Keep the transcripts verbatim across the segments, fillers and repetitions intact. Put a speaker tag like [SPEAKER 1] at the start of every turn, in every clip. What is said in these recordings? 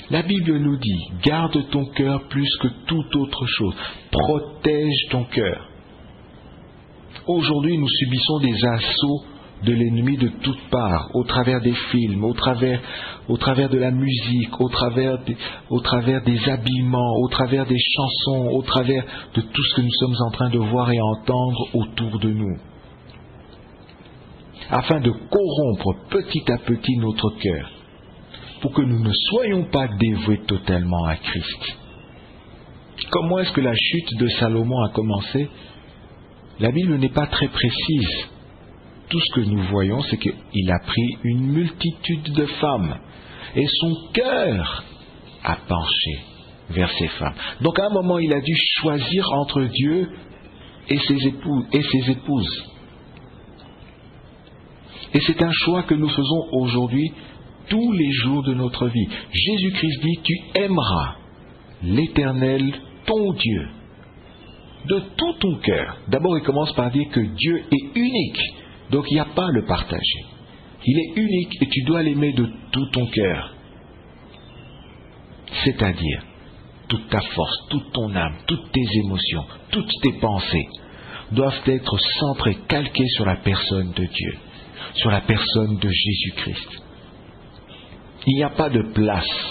[SPEAKER 1] La Bible nous dit, garde ton cœur plus que toute autre chose. Protège ton cœur. Aujourd'hui, nous subissons des assauts de l'ennemi de toutes parts, au travers des films, au travers, au travers de la musique, au travers, des, au travers des habillements, au travers des chansons, au travers de tout ce que nous sommes en train de voir et entendre autour de nous, afin de corrompre petit à petit notre cœur, pour que nous ne soyons pas dévoués totalement à Christ. Comment est-ce que la chute de Salomon a commencé? La Bible n'est pas très précise. Tout ce que nous voyons, c'est qu'il a pris une multitude de femmes, et son cœur a penché vers ces femmes. Donc à un moment, il a dû choisir entre Dieu et ses épouses. Et ses épouses. Et c'est un choix que nous faisons aujourd'hui, tous les jours de notre vie. Jésus-Christ dit, tu aimeras l'Éternel, ton Dieu, de tout ton cœur. D'abord, il commence par dire que Dieu est unique, donc il n'y a pas à le partager. Il est unique et tu dois l'aimer de tout ton cœur. C'est-à-dire, toute ta force, toute ton âme, toutes tes émotions, toutes tes pensées doivent être centrées, calquées sur la personne de Dieu, sur la personne de Jésus-Christ. Il n'y a pas de place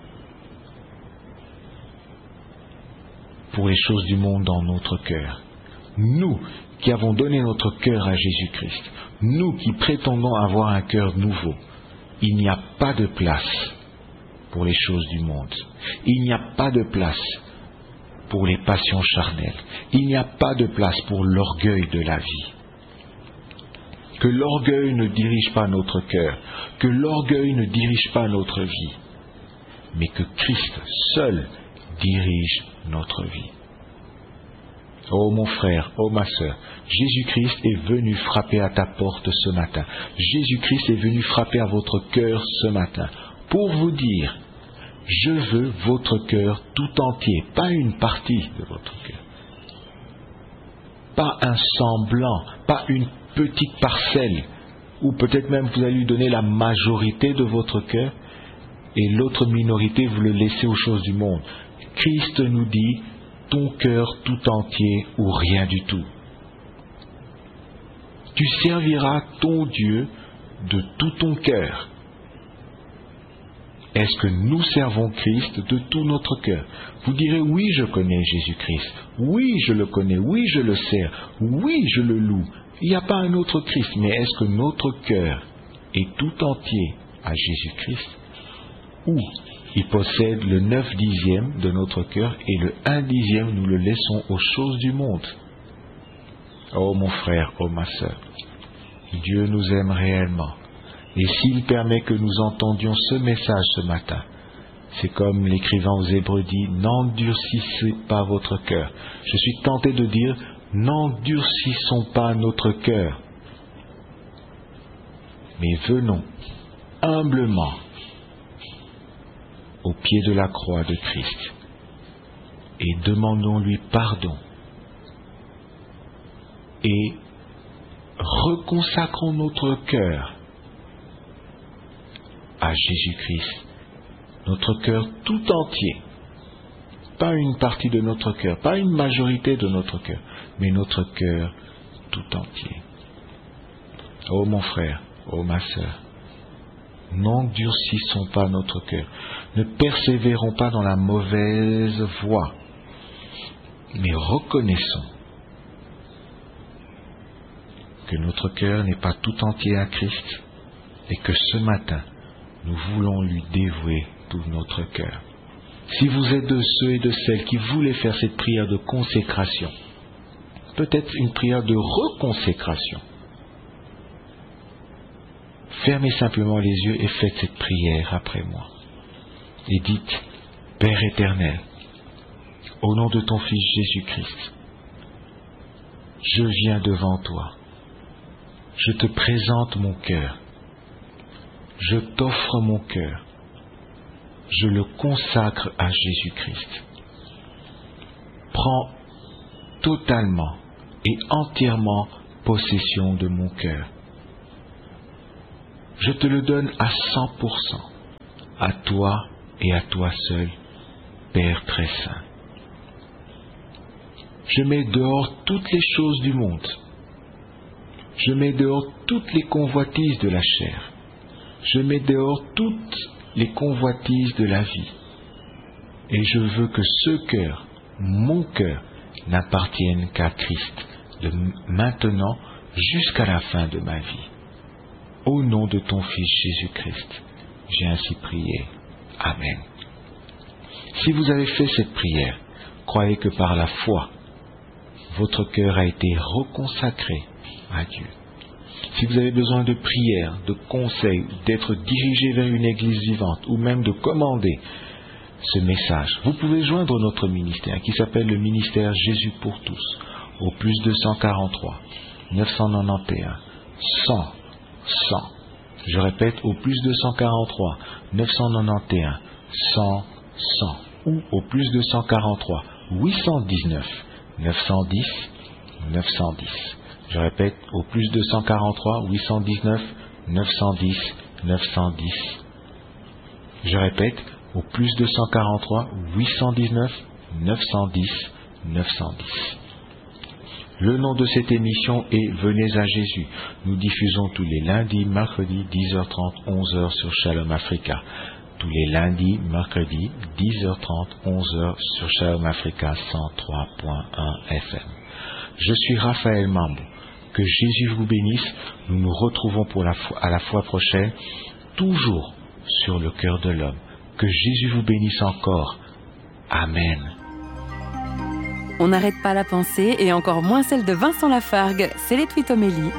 [SPEAKER 1] pour les choses du monde dans notre cœur. Nous qui avons donné notre cœur à Jésus-Christ, nous qui prétendons avoir un cœur nouveau, il n'y a pas de place pour les choses du monde. Il n'y a pas de place pour les passions charnelles. Il n'y a pas de place pour l'orgueil de la vie. Que l'orgueil ne dirige pas notre cœur, que l'orgueil ne dirige pas notre vie, mais que Christ seul dirige notre vie. Oh mon frère, oh ma sœur, Jésus-Christ est venu frapper à ta porte ce matin. Jésus-Christ est venu frapper à votre cœur ce matin pour vous dire, je veux votre cœur tout entier, pas une partie de votre cœur, pas un semblant, pas une petite parcelle, ou peut-être même vous allez lui donner la majorité de votre cœur, et l'autre minorité vous le laissez aux choses du monde. Christ nous dit, ton cœur tout entier ou rien du tout. Tu serviras ton Dieu de tout ton cœur. Est-ce que nous servons Christ de tout notre cœur? Vous direz, oui, je connais Jésus-Christ. Oui, je le connais. Oui, je le sers. Oui, je le loue. Il n'y a pas un autre Christ. Mais est-ce que notre cœur est tout entier à Jésus-Christ? Ou il possède le neuf dixième de notre cœur et le un dixième, nous le laissons aux choses du monde? Oh mon frère, oh ma sœur, Dieu nous aime réellement. Et s'il permet que nous entendions ce message ce matin, c'est comme l'écrivain aux Hébreux dit, n'endurcissez pas votre cœur. Je suis tenté de dire, n'endurcissons pas notre cœur, mais venons humblement au pied de la croix de Christ et demandons-lui pardon et reconsacrons notre cœur à Jésus-Christ, notre cœur tout entier, pas une partie de notre cœur, pas une majorité de notre cœur, mais notre cœur tout entier. Oh mon frère, oh ma sœur, n'endurcissons pas notre cœur, ne persévérons pas dans la mauvaise voie, mais reconnaissons que notre cœur n'est pas tout entier à Christ et que ce matin, nous voulons lui dévouer tout notre cœur. Si vous êtes de ceux et de celles qui voulaient faire cette prière de consécration, peut-être une prière de reconsécration, fermez simplement les yeux et faites cette prière après moi. Et dites, Père éternel, au nom de ton Fils Jésus-Christ, je viens devant toi. Je te présente mon cœur. Je t'offre mon cœur. Je le consacre à Jésus-Christ. Prends totalement et entièrement possession de mon cœur. Je te le donne à cent pour cent, à toi et à toi seul, Père très saint. Je mets dehors toutes les choses du monde. Je mets dehors toutes les convoitises de la chair. Je mets dehors toutes les convoitises de la vie. Et je veux que ce cœur, mon cœur, n'appartienne qu'à Christ, de maintenant jusqu'à la fin de ma vie. Au nom de ton Fils Jésus-Christ, j'ai ainsi prié. Amen. Si vous avez fait cette prière, croyez que par la foi, votre cœur a été reconsacré à Dieu. Si vous avez besoin de prière, de conseils, d'être dirigé vers une église vivante ou même de commander ce message, vous pouvez joindre notre ministère qui s'appelle le ministère Jésus pour tous au plus deux cent quarante-trois neuf cent quatre-vingt-onze cent cent. Je répète, au plus deux cent quarante-trois neuf cent quatre-vingt-onze cent cent ou au plus deux cent quarante-trois huit cent dix-neuf neuf cent dix neuf cent dix. Je répète, au plus deux cent quarante-trois huit cent dix-neuf neuf cent dix neuf cent dix. Je répète, au plus deux cent quarante-trois huit cent dix-neuf neuf cent dix neuf cent dix. Le nom de cette émission est Venez à Jésus. Nous diffusons tous les lundis, mercredis, dix heures trente, onze heures sur Shalom Africa. Tous les lundis, mercredis, dix heures trente, onze heures sur Shalom Africa cent trois point un F M. Je suis Raphaël Mambo. Que Jésus vous bénisse. Nous nous retrouvons pour la fois, à la fois prochaine, toujours sur le cœur de l'homme. Que Jésus vous bénisse encore. Amen.
[SPEAKER 2] On n'arrête pas la pensée, et encore moins celle de Vincent Lafargue. C'est les Twitomélie.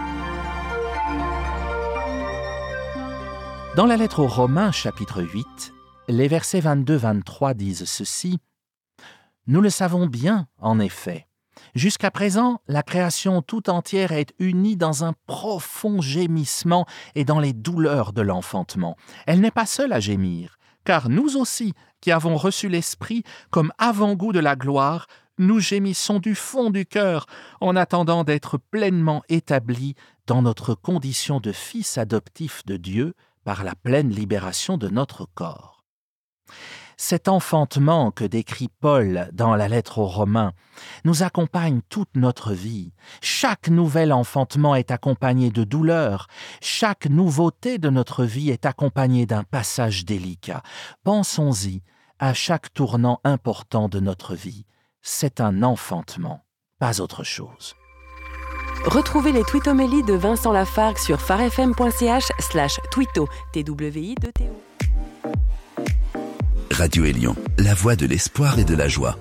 [SPEAKER 3] Dans la lettre aux Romains, chapitre huit, les versets vingt-deux vingt-trois disent ceci. « Nous le savons bien, en effet. Jusqu'à présent, la création tout entière est unie dans un profond gémissement et dans les douleurs de l'enfantement. Elle n'est pas seule à gémir, car nous aussi, qui avons reçu l'Esprit comme avant-goût de la gloire, nous gémissons du fond du cœur en attendant d'être pleinement établis dans notre condition de fils adoptifs de Dieu par la pleine libération de notre corps. » Cet enfantement que décrit Paul dans la lettre aux Romains nous accompagne toute notre vie. Chaque nouvel enfantement est accompagné de douleur. Chaque nouveauté de notre vie est accompagnée d'un passage délicat. Pensons-y à chaque tournant important de notre vie. C'est un enfantement, pas autre chose.
[SPEAKER 2] Retrouvez les Twitomélie de Vincent Lafargue sur farfm.ch slash twito, T W I deux T O.
[SPEAKER 4] Radio Élion, la voix de l'espoir et de la joie.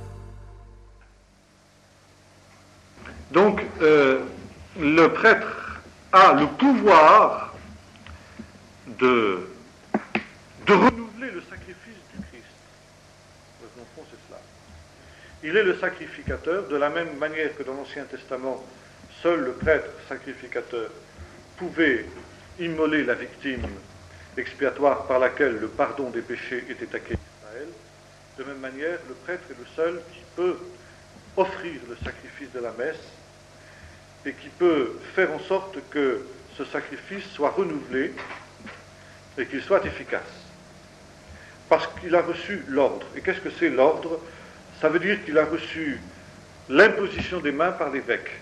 [SPEAKER 5] Donc, euh, le prêtre a le pouvoir de, de renouveler le sacrifice du Christ. Au fond, c'est cela. Il est le sacrificateur, de la même manière que dans l'Ancien Testament, seul le prêtre sacrificateur pouvait immoler la victime expiatoire par laquelle le pardon des péchés était acquis. De même manière, le prêtre est le seul qui peut offrir le sacrifice de la messe et qui peut faire en sorte que ce sacrifice soit renouvelé et qu'il soit efficace. Parce qu'il a reçu l'ordre. Et qu'est-ce que c'est l'ordre? Ça veut dire qu'il a reçu l'imposition des mains par l'évêque.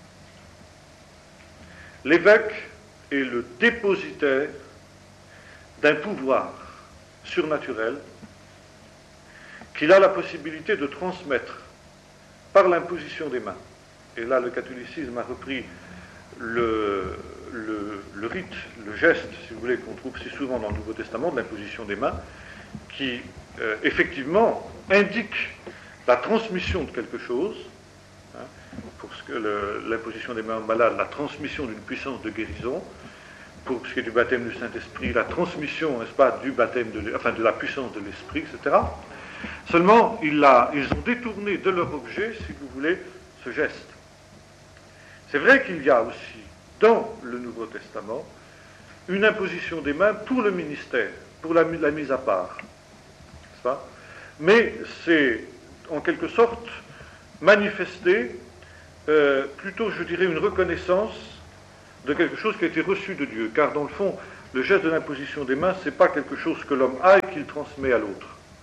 [SPEAKER 5] L'évêque est le dépositaire d'un pouvoir surnaturel qu'il a la possibilité de transmettre par l'imposition des mains. Et là, le catholicisme a repris le, le, le rite, le geste, si vous voulez, qu'on trouve si souvent dans le Nouveau Testament, de l'imposition des mains, qui, euh, effectivement, indique la transmission de quelque chose, hein, pour ce que le, l'imposition des mains aux malades, la transmission d'une puissance de guérison, pour ce qui est du baptême du Saint-Esprit, la transmission, n'est-ce pas, du baptême, de, enfin, de la puissance de l'Esprit, et cetera. Seulement, il a, ils ont détourné de leur objet, si vous voulez, ce geste. C'est vrai qu'il y a aussi, dans le Nouveau Testament, une imposition des mains pour le ministère, pour la, la mise à part. N'est-ce pas? Mais c'est, en quelque sorte, manifester, euh, plutôt, je dirais, une reconnaissance de quelque chose qui a été reçu de Dieu. Car, dans le fond, le geste de l'imposition des mains, ce n'est pas quelque chose que l'homme a et qu'il transmet à l'autre.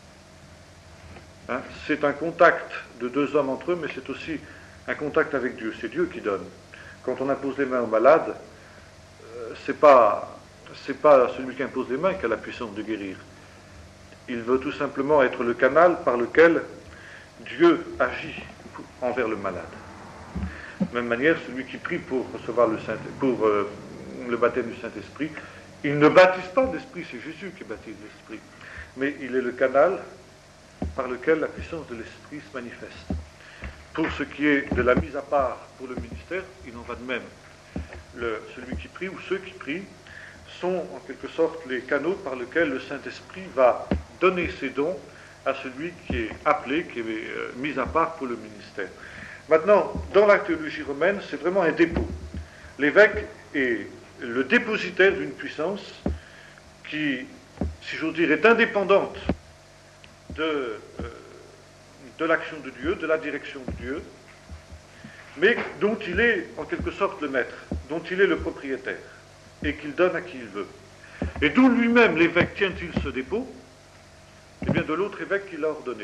[SPEAKER 5] Hein, c'est un contact de deux hommes entre eux, mais c'est aussi un contact avec Dieu. C'est Dieu qui donne. Quand on impose les mains aux malades, euh, c'est pas, c'est pas celui qui impose les mains qui a la puissance de guérir. Il veut tout simplement être le canal par lequel Dieu agit envers le malade. De même manière, celui qui prie pour recevoir le, Saint, pour, euh, le baptême du Saint-Esprit, il ne baptise pas l'Esprit, c'est Jésus qui baptise l'Esprit. Mais il est le canal par lequel la puissance de l'Esprit se manifeste. Pour ce qui est de la mise à part pour le ministère, il en va de même. Le, celui qui prie ou ceux qui prient sont en quelque sorte les canaux par lesquels le Saint-Esprit va donner ses dons à celui qui est appelé, qui est euh, mis à part pour le ministère. Maintenant, dans la théologie romaine, c'est vraiment un dépôt. L'évêque est le dépositaire d'une puissance qui, si j'ose dire, est indépendante de, euh, de l'action de Dieu, de la direction de Dieu, mais dont il est en quelque sorte le maître, dont il est le propriétaire, et qu'il donne à qui il veut. Et d'où lui-même l'évêque tient-il ce dépôt? Eh bien, de l'autre évêque qui l'a ordonné.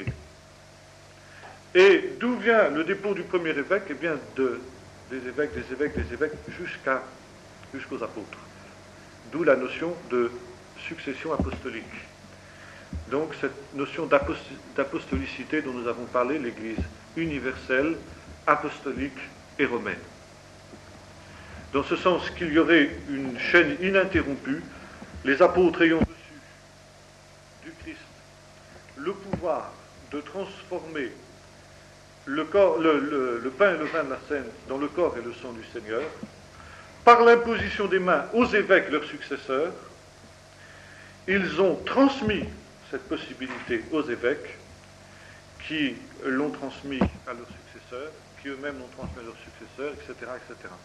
[SPEAKER 5] Et d'où vient le dépôt du premier évêque? Eh bien, de, des évêques, des évêques, des évêques, jusqu'à, jusqu'aux apôtres. D'où la notion de succession apostolique. Donc, cette notion d'apostolicité dont nous avons parlé, l'Église universelle, apostolique et romaine. Dans ce sens qu'il y aurait une chaîne ininterrompue, les apôtres ayant reçu du Christ le pouvoir de transformer le, corps, le, le, le pain et le vin de la scène dans le corps et le sang du Seigneur, par l'imposition des mains aux évêques, leurs successeurs, ils ont transmis cette possibilité aux évêques, qui l'ont transmis à leurs successeurs, qui eux-mêmes l'ont transmis à leurs successeurs, et cetera, et cetera.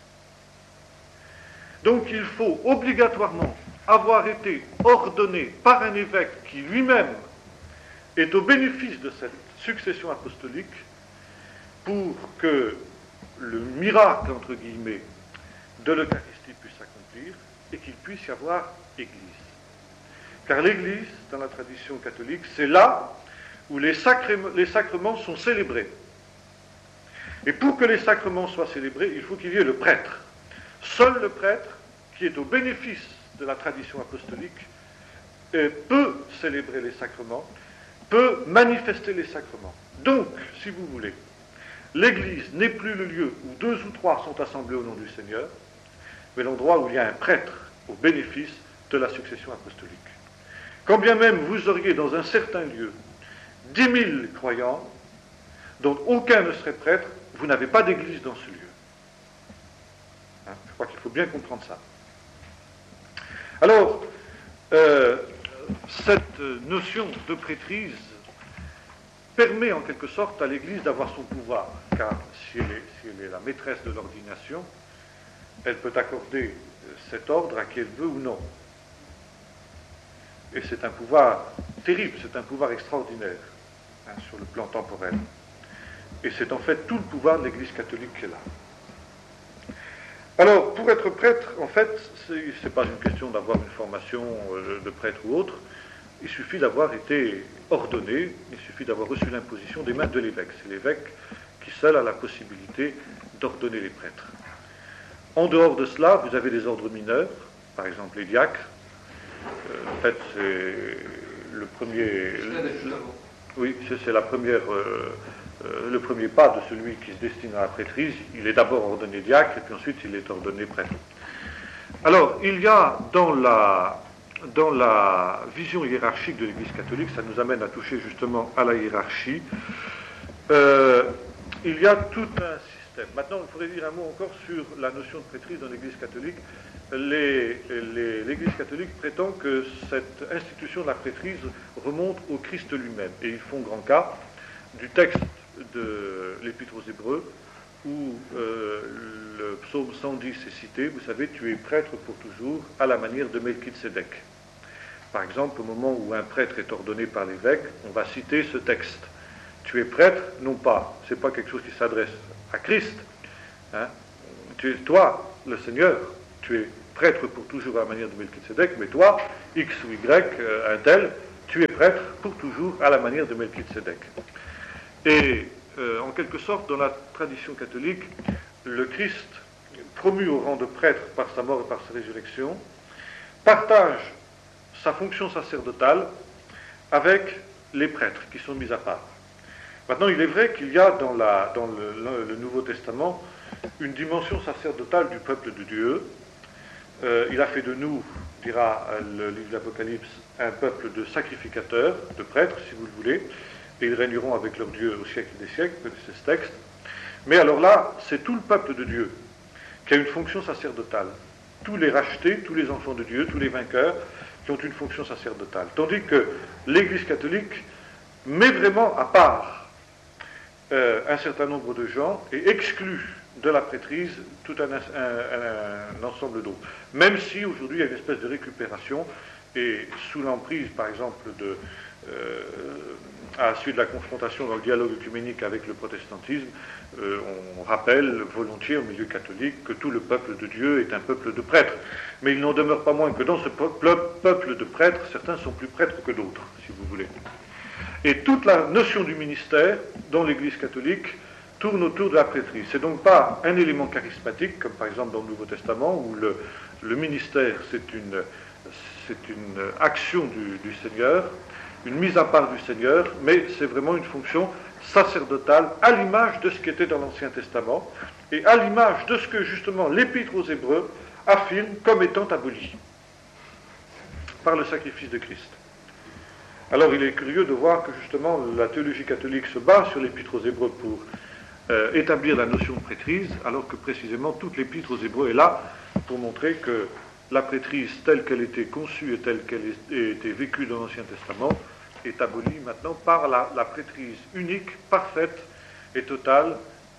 [SPEAKER 5] Donc il faut obligatoirement avoir été ordonné par un évêque qui lui-même est au bénéfice de cette succession apostolique pour que le miracle, entre guillemets, de l'Eucharistie puisse s'accomplir et qu'il puisse y avoir Église. Car l'Église, dans la tradition catholique, c'est là où les, sacrements, les sacrements sont célébrés. Et pour que les sacrements soient célébrés, il faut qu'il y ait le prêtre. Seul le prêtre, qui est au bénéfice de la tradition apostolique, peut célébrer les sacrements, peut manifester les sacrements. Donc, si vous voulez, l'Église n'est plus le lieu où deux ou trois sont assemblés au nom du Seigneur, mais l'endroit où il y a un prêtre au bénéfice de la succession apostolique. Quand bien même vous auriez dans un certain lieu dix mille croyants, dont aucun ne serait prêtre, vous n'avez pas d'église dans ce lieu. Hein, je crois qu'il faut bien comprendre ça. Alors, euh, cette notion de prêtrise permet en quelque sorte à l'Église d'avoir son pouvoir, car si elle est, si elle est la maîtresse de l'ordination, elle peut accorder cet ordre à qui elle veut ou non. Et c'est un pouvoir terrible, c'est un pouvoir extraordinaire, hein, sur le plan temporel. Et c'est en fait tout le pouvoir de l'Église catholique qui est là. Alors, pour être prêtre, en fait, ce n'est pas une question d'avoir une formation de prêtre ou autre, il suffit d'avoir été ordonné, il suffit d'avoir reçu l'imposition des mains de l'évêque. C'est l'évêque qui seul a la possibilité d'ordonner les prêtres. En dehors de cela, vous avez des ordres mineurs, par exemple les diacres. Euh, en fait, c'est le premier... Le, oui, c'est la première... Euh, Euh, le premier pas de celui qui se destine à la prêtrise. Il est d'abord ordonné diacre et puis ensuite il est ordonné prêtre. Alors, il y a dans la, dans la vision hiérarchique de l'Église catholique, ça nous amène à toucher justement à la hiérarchie, euh, il y a tout un système. Maintenant, il faudrait dire un mot encore sur la notion de prêtrise dans l'Église catholique. Les, les, L'Église catholique prétend que cette institution de la prêtrise remonte au Christ lui-même. Et ils font grand cas du texte de l'Épître aux Hébreux, où euh, le psaume cent dix est cité. Vous savez, tu es prêtre pour toujours, à la manière de Melchisédek. Par exemple, au moment où un prêtre est ordonné par l'évêque, on va citer ce texte. Tu es prêtre, non pas, c'est pas quelque chose qui s'adresse à Christ. Hein. Tu es, toi, le Seigneur, tu es prêtre pour toujours à la manière de Melchisédek, mais toi, X ou Y, euh, un tel, tu es prêtre pour toujours à la manière de Melchisédek. Et euh, en quelque sorte, dans la tradition catholique, le Christ, promu au rang de prêtre par sa mort et par sa résurrection, partage sa fonction sacerdotale avec les prêtres qui sont mis à part. Maintenant, il est vrai qu'il y a dans, la, dans le, le, le Nouveau Testament une dimension sacerdotale du peuple de Dieu. Euh, il a fait de nous, dira le livre de l'Apocalypse, un peuple de sacrificateurs, de prêtres, si vous le voulez, et ils régneront avec leur Dieu au siècle des siècles, vous connaissez ce texte. Mais alors là, c'est tout le peuple de Dieu qui a une fonction sacerdotale. Tous les rachetés, tous les enfants de Dieu, tous les vainqueurs, qui ont une fonction sacerdotale. Tandis que l'Église catholique met vraiment à part euh, un certain nombre de gens et exclut de la prêtrise tout un, un, un, un ensemble d'autres. Même si aujourd'hui il y a une espèce de récupération et sous l'emprise, par exemple, de, euh, à la suite de la confrontation dans le dialogue œcuménique avec le protestantisme, euh, on rappelle volontiers au milieu catholique que tout le peuple de Dieu est un peuple de prêtres. Mais il n'en demeure pas moins que dans ce peuple de prêtres, certains sont plus prêtres que d'autres, si vous voulez. Et toute la notion du ministère dans l'Église catholique tourne autour de la prêtrise. C'est donc pas un élément charismatique, comme par exemple dans le Nouveau Testament, où le, le ministère, c'est une, c'est une action du, du Seigneur, une mise à part du Seigneur, mais c'est vraiment une fonction sacerdotale, à l'image de ce qui était dans l'Ancien Testament, et à l'image de ce que, justement, l'Épître aux Hébreux affirme comme étant aboli par le sacrifice de Christ. Alors il est curieux de voir que, justement, la théologie catholique se base sur l'Épître aux Hébreux pour Euh, établir la notion de prêtrise, alors que précisément toute l'Épître aux Hébreux est là pour montrer que la prêtrise telle qu'elle était conçue et telle qu'elle était vécue dans l'Ancien Testament est abolie maintenant par la, la prêtrise unique, parfaite et totale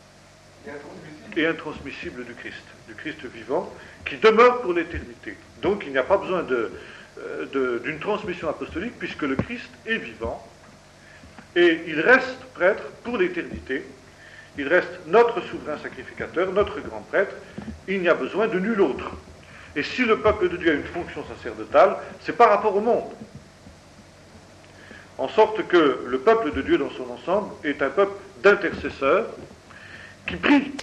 [SPEAKER 5] et intransmissible du Christ, du Christ vivant, qui demeure pour l'éternité. Donc il n'y a pas besoin de, de, d'une transmission apostolique, puisque le Christ est vivant et il reste prêtre pour l'éternité. Il reste notre souverain sacrificateur, notre grand prêtre, il n'y a besoin de nul autre. Et si le peuple de Dieu a une fonction sacerdotale, c'est par rapport au monde. En sorte que le peuple de Dieu dans son ensemble est un peuple d'intercesseurs qui prie.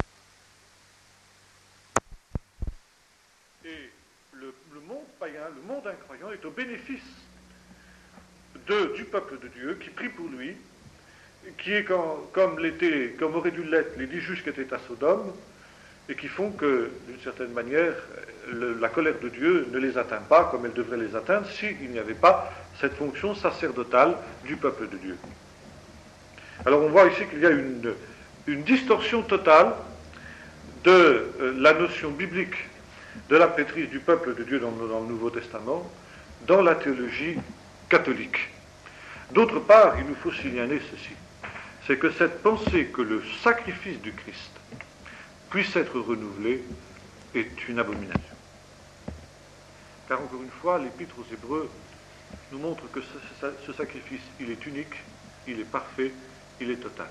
[SPEAKER 5] Et le, le monde païen, le monde incroyant est au bénéfice de, du peuple de Dieu qui prie pour lui, qui est comme, comme, l'était, comme auraient dû l'être les dix juges qui étaient à Sodome, et qui font que, d'une certaine manière, le, la colère de Dieu ne les atteint pas comme elle devrait les atteindre s'il n'y avait pas cette fonction sacerdotale du peuple de Dieu. Alors on voit ici qu'il y a une, une distorsion totale de euh, la notion biblique de la prêtrise du peuple de Dieu dans, dans le Nouveau Testament, dans la théologie catholique. D'autre part, il nous faut signaler ceci. C'est que cette pensée que le sacrifice du Christ puisse être renouvelé est une abomination. Car encore une fois, l'Épître aux Hébreux nous montre que ce, ce sacrifice, il est unique, il est parfait, il est total.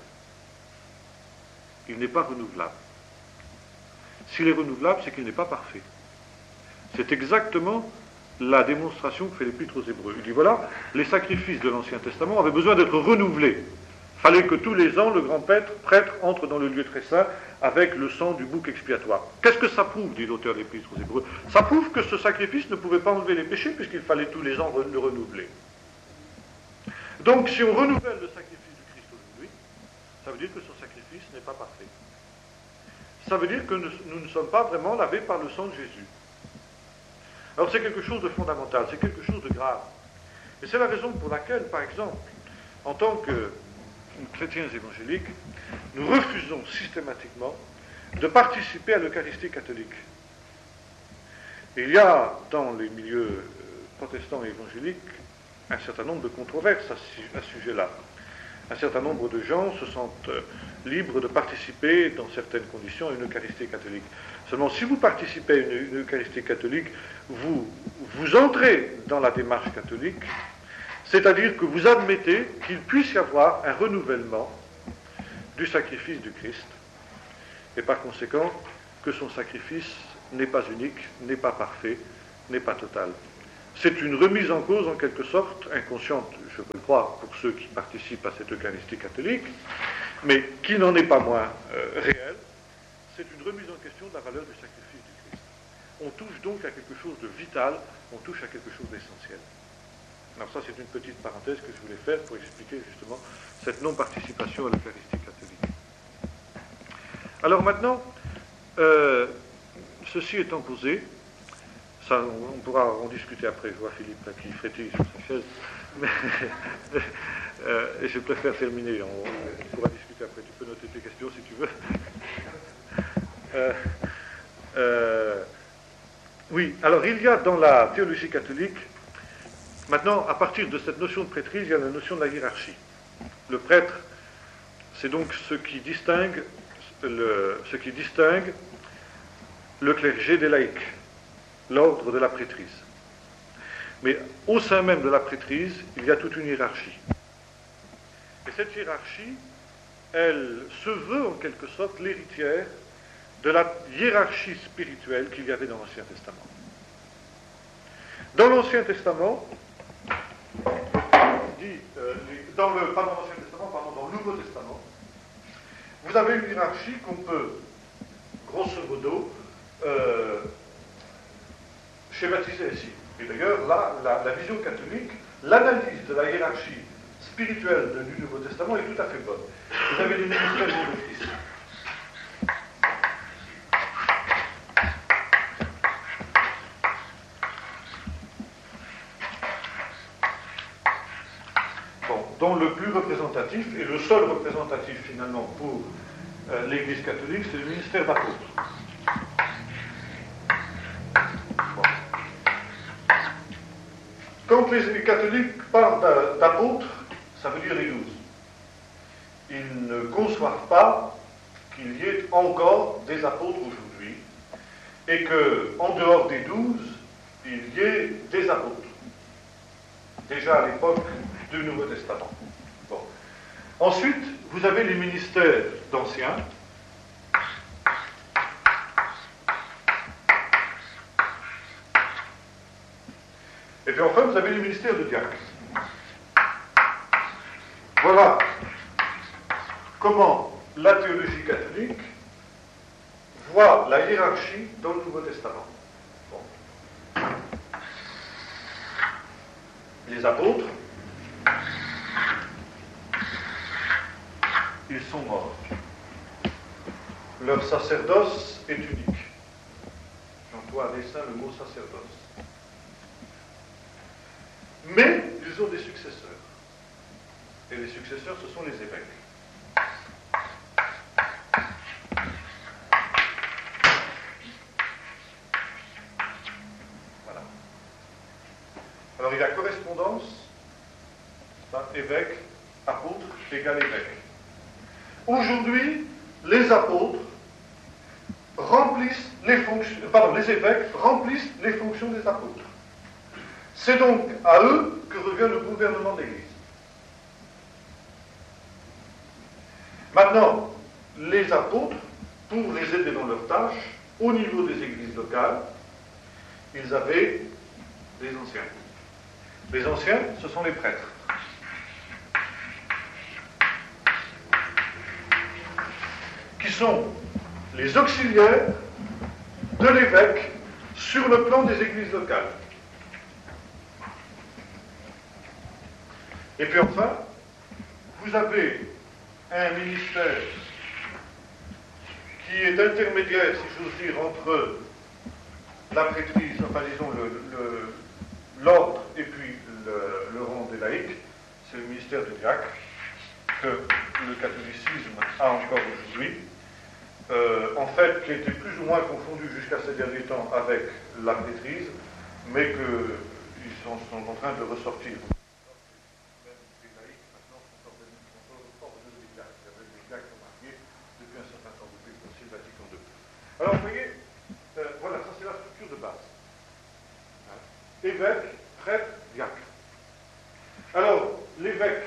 [SPEAKER 5] Il n'est pas renouvelable. S'il est renouvelable, c'est qu'il n'est pas parfait. C'est exactement la démonstration que fait l'Épître aux Hébreux. Il dit voilà, les sacrifices de l'Ancien Testament avaient besoin d'être renouvelés. Il fallait que tous les ans, le grand prêtre, prêtre entre dans le lieu très saint avec le sang du bouc expiatoire. Qu'est-ce que ça prouve, dit l'auteur de l'Épître aux Hébreux? Ça prouve que ce sacrifice ne pouvait pas enlever les péchés, puisqu'il fallait tous les ans le renouveler. Donc, si on renouvelle le sacrifice du Christ aujourd'hui, ça veut dire que ce sacrifice n'est pas parfait. Ça veut dire que nous, nous ne sommes pas vraiment lavés par le sang de Jésus. Alors c'est quelque chose de fondamental, c'est quelque chose de grave. Et c'est la raison pour laquelle, par exemple, en tant que chrétiens évangéliques, nous refusons systématiquement de participer à l'Eucharistie catholique. Et il y a dans les milieux protestants et évangéliques un certain nombre de controverses à ce sujet-là. Un certain nombre de gens se sentent libres de participer, dans certaines conditions, à une Eucharistie catholique. Seulement, si vous participez à une, une Eucharistie catholique, vous, vous entrez dans la démarche catholique, c'est-à-dire que vous admettez qu'il puisse y avoir un renouvellement du sacrifice du Christ, et par conséquent, que son sacrifice n'est pas unique, n'est pas parfait, n'est pas total. C'est une remise en cause, en quelque sorte, inconsciente, je peux le croire, pour ceux qui participent à cette Eucharistie catholique, mais qui n'en est pas moins euh, réelle, c'est une remise en question de la valeur du sacrifice du Christ. On touche donc à quelque chose de vital, on touche à quelque chose d'essentiel. Alors ça, c'est une petite parenthèse que je voulais faire pour expliquer justement cette non-participation à l'Eucharistie catholique. Alors maintenant, euh, ceci étant posé, ça, on, on pourra en discuter après. Je vois Philippe là, qui frétille sur sa chaise, mais euh, et je préfère terminer. On, on pourra discuter après. Tu peux noter tes questions si tu veux. euh, euh, oui, alors il y a dans la théologie catholique, maintenant, à partir de cette notion de prêtrise, il y a la notion de la hiérarchie. Le prêtre, c'est donc ce qui distingue le, ce qui distingue le clergé des laïcs, l'ordre de la prêtrise. Mais au sein même de la prêtrise, il y a toute une hiérarchie. Et cette hiérarchie, elle se veut en quelque sorte l'héritière de la hiérarchie spirituelle qu'il y avait dans l'Ancien Testament. Dans l'Ancien Testament, dit, euh, les, dans le, pas dans l'Ancien Testament, pardon, dans le Nouveau Testament, vous avez une hiérarchie qu'on peut, grosso modo, euh, schématiser ici. Et d'ailleurs, là, la, la vision catholique, l'analyse de la hiérarchie spirituelle de, du Nouveau Testament est tout à fait bonne. Vous avez les ministères et les offices. Dont le plus représentatif, et le seul représentatif finalement pour euh, l'Église catholique, c'est le ministère d'apôtre. Bon. Quand les catholiques parlent d'apôtres, ça veut dire les douze. Ils ne conçoivent pas qu'il y ait encore des apôtres aujourd'hui, et qu'en dehors des douze, il y ait des apôtres. Déjà à l'époque du Nouveau Testament. Bon. Ensuite, vous avez les ministères d'anciens. Et puis enfin, vous avez les ministères de diacres. Voilà comment la théologie catholique voit la hiérarchie dans le Nouveau Testament. Bon. Les apôtres, ils sont morts. Leur sacerdoce est unique. J'emploie à dessein le mot sacerdoce. Mais ils ont des successeurs. Et les successeurs, ce sont les évêques. Voilà. Alors il y a correspondance, évêque, apôtre, égale évêque. Aujourd'hui, les apôtres remplissent les fonctions, pardon, les évêques remplissent les fonctions des apôtres. C'est donc à eux que revient le gouvernement de l'Église. Maintenant, les apôtres, pour les aider dans leurs tâches, au niveau des églises locales, ils avaient des anciens. Les anciens, ce sont les prêtres. Qui sont les auxiliaires de l'évêque sur le plan des églises locales. Et puis enfin, vous avez un ministère qui est intermédiaire, si j'ose dire, entre la prêtrise, enfin disons l'ordre et puis le, le rang des laïcs, c'est le ministère du diacre, que le catholicisme a encore aujourd'hui, euh, en fait, qui était plus ou moins confondu jusqu'à ces derniers temps avec la prêtrise, mais qu'ils sont, sont en train de ressortir. Alors, vous voyez, euh, voilà, ça c'est la structure de base. Hein? Évêque, prêtre, diacre. Alors, l'évêque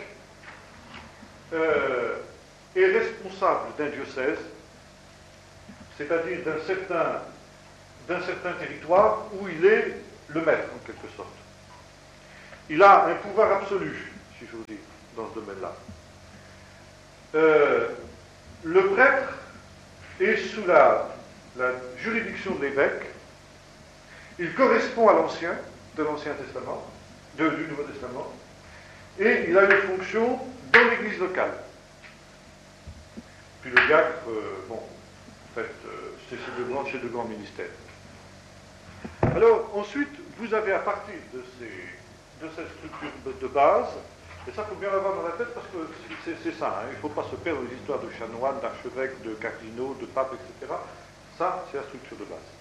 [SPEAKER 5] euh, est responsable d'un diocèse, c'est-à-dire d'un certain, d'un certain territoire où il est le maître, en quelque sorte. Il a un pouvoir absolu, si je vous dis, dans ce domaine-là. euh, le prêtre est sous la, la juridiction de l'évêque. Il correspond à l'ancien, de l'Ancien Testament, de, du Nouveau Testament, et il a une fonction dans l'église locale. Puis le diacre, euh, bon, en fait, euh, c'est ces deux grands, ces deux grands ministères. Alors, ensuite, vous avez à partir de, ces, de cette structure de base, et ça, il faut bien l'avoir dans la tête parce que c'est, c'est ça, hein, il ne faut pas se perdre dans les histoires de chanoines, d'archevêques, de cardinaux, de papes, et cetera. Ça, c'est la structure de base.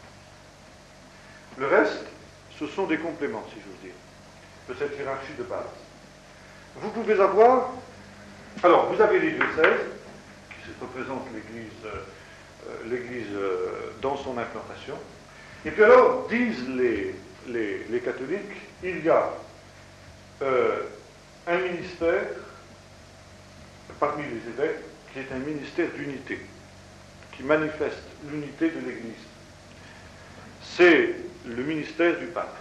[SPEAKER 5] Le reste, ce sont des compléments, si j'ose dire, de cette hiérarchie de base. Vous pouvez avoir, alors, vous avez les diocèses, qui représentent l'Église, euh, l'Église euh, dans son implantation, et puis alors, disent les, les, les catholiques, il y a euh, un ministère, parmi les évêques, qui est un ministère d'unité, qui manifeste l'unité de l'Église. C'est le ministère du pape.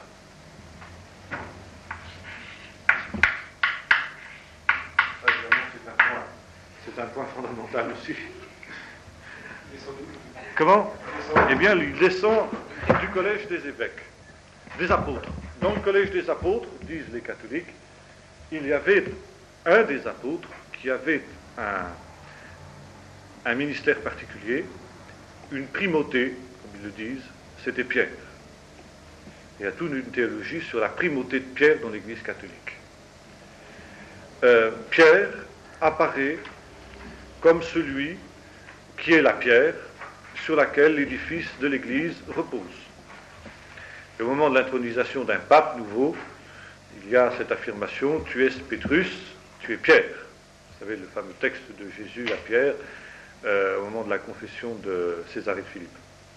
[SPEAKER 5] Évidemment, c'est un point, c'est un point fondamental aussi. Comment? Eh bien, il descend du collège des évêques, des apôtres. Dans le collège des apôtres, disent les catholiques, il y avait un des apôtres qui avait un, un ministère particulier, une primauté, comme ils le disent, c'était Pierre. Il y a toute une théologie sur la primauté de Pierre dans l'Église catholique. Euh, Pierre apparaît comme celui qui est la pierre sur laquelle l'édifice de l'Église repose. Et au moment de l'intronisation d'un pape nouveau, il y a cette affirmation « Tu es Pétrus, tu es Pierre ». Vous savez, le fameux texte de Jésus à Pierre euh, au moment de la confession de Césarée de Philippe.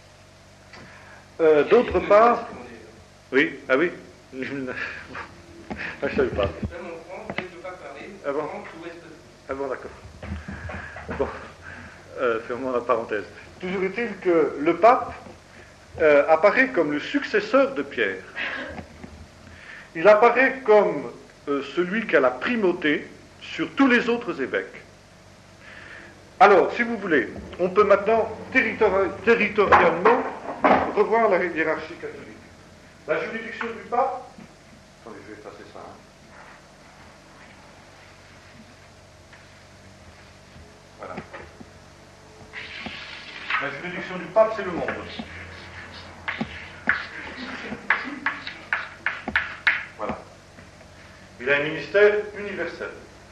[SPEAKER 5] Euh, d'autre part... Oui, ah oui je ne savais pas. Ah bon, ah bon d'accord. Bon, euh, fermons la parenthèse. Toujours est-il que le pape euh, apparaît comme le successeur de Pierre. Il apparaît comme euh, celui qui a la primauté sur tous les autres évêques. Alors, si vous voulez, on peut maintenant territori- territorialement revoir la hiérarchie catholique. La juridiction du pape, attendez, je vais effacer ça. Hein. Voilà. La juridiction du pape, c'est le monde. Voilà. Il a un ministère universel.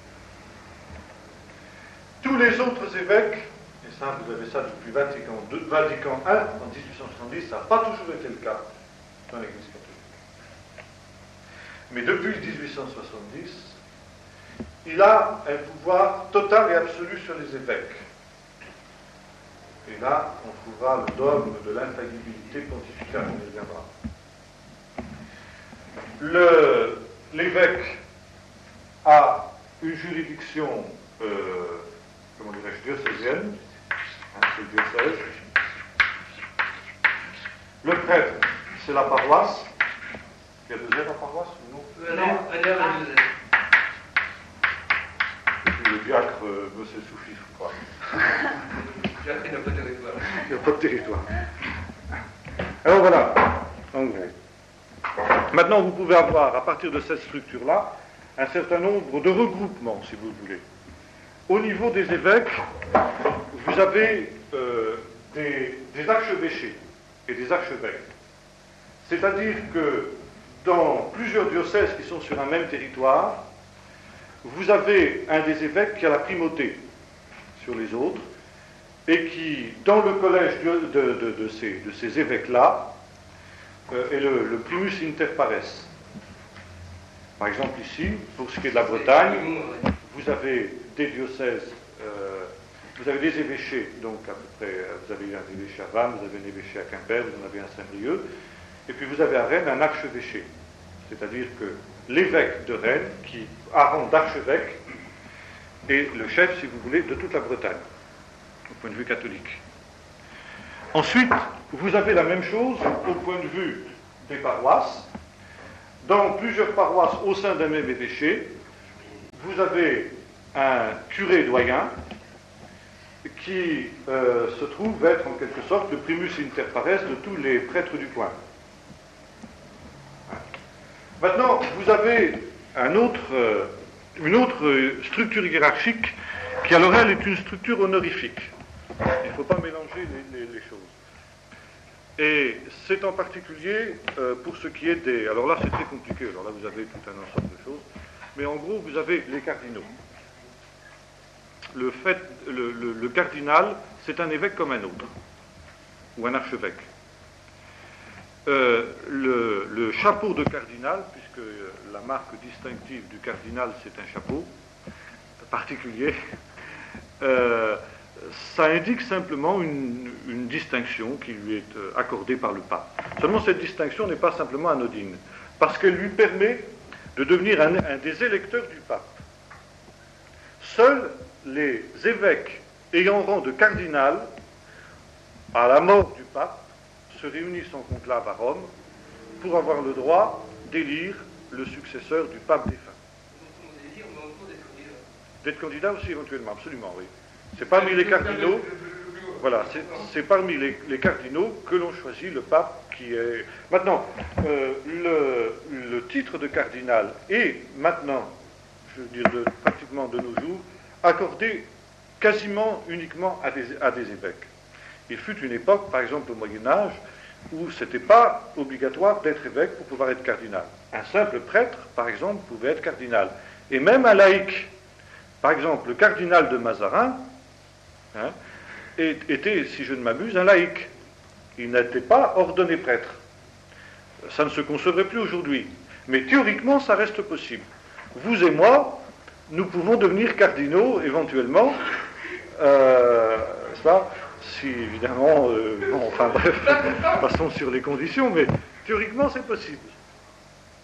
[SPEAKER 5] Tous les autres évêques, et ça, vous avez ça depuis Vatican deux, Vatican un, en dix-huit cent soixante-dix, ça n'a pas toujours été le cas dans l'Église catholique. Mais depuis dix-huit cent soixante-dix, il a un pouvoir total et absolu sur les évêques. Et là, on trouvera le dogme de l'infaillibilité pontificale, on y reviendra. Le, l'évêque a une juridiction, euh, comment dirais-je, diocésaine, hein, c'est le diocèse. Le prêtre, c'est la paroisse. Il y a deux aides à paroisse ou non?
[SPEAKER 6] Euh, non, un aide à deux aides.
[SPEAKER 5] Et puis le diacre, euh, me c'est souffle, je crois.
[SPEAKER 6] Le diacre, il n'a pas de territoire.
[SPEAKER 5] Il n'y a pas de territoire. Alors voilà, en gros. Maintenant, vous pouvez avoir, à partir de cette structure-là, un certain nombre de regroupements, si vous voulez. Au niveau des évêques, vous avez euh, des, des archevêchés et des archevêques. C'est-à-dire que dans plusieurs diocèses qui sont sur un même territoire, vous avez un des évêques qui a la primauté sur les autres et qui, dans le collège de, de, de, de ces, de ces évêques-là, euh, est le, le primus inter pares. Par exemple ici, pour ce qui est de la Bretagne, vous avez des diocèses, euh, vous avez des évêchés, donc à peu près, vous avez un évêché à Vannes, vous avez un évêché à Quimper, vous en avez un à Saint-Brieuc, et puis vous avez à Rennes un archevêché. C'est-à-dire que l'évêque de Rennes, qui a rang d'archevêque, est le chef, si vous voulez, de toute la Bretagne, au point de vue catholique. Ensuite, vous avez la même chose au point de vue des paroisses. Dans plusieurs paroisses au sein d'un même évêché, vous avez un curé doyen qui euh, se trouve être en quelque sorte le primus inter pares de tous les prêtres du coin. Maintenant, vous avez un autre, euh, une autre structure hiérarchique qui, alors elle, est une structure honorifique. Il ne faut pas mélanger les, les, les choses. Et c'est en particulier euh, pour ce qui est des... Alors là, c'est très compliqué. Alors là, vous avez tout un ensemble de choses. Mais en gros, vous avez les cardinaux. Le, fait, le, le, le cardinal, c'est un évêque comme un autre, ou un archevêque. Euh, le, le chapeau de cardinal, puisque la marque distinctive du cardinal, c'est un chapeau particulier, euh, ça indique simplement une, une distinction qui lui est accordée par le pape. Seulement, cette distinction n'est pas simplement anodine, parce qu'elle lui permet de devenir un, un des électeurs du pape. Seuls les évêques ayant rang de cardinal, à la mort du pape, se réunissent en conclave à Rome pour avoir le droit d'élire le successeur du pape défunt. D'être candidat aussi éventuellement, absolument, oui. C'est parmi les cardinaux, voilà, c'est, c'est parmi les, les cardinaux que l'on choisit le pape qui est... Maintenant, euh, le, le titre de cardinal est maintenant, je veux dire, de, pratiquement de nos jours, accordé quasiment uniquement à des, à des évêques. Il fut une époque, par exemple au Moyen-Âge, où ce n'était pas obligatoire d'être évêque pour pouvoir être cardinal. Un simple prêtre, par exemple, pouvait être cardinal. Et même un laïc, par exemple, le cardinal de Mazarin, hein, était, si je ne m'abuse, un laïc. Il n'était pas ordonné prêtre. Ça ne se concevrait plus aujourd'hui. Mais théoriquement, ça reste possible. Vous et moi, nous pouvons devenir cardinaux, éventuellement, euh, n'est-ce pas ? Si, évidemment, euh, bon, enfin bref, passons sur les conditions, mais théoriquement, c'est possible. Hein ?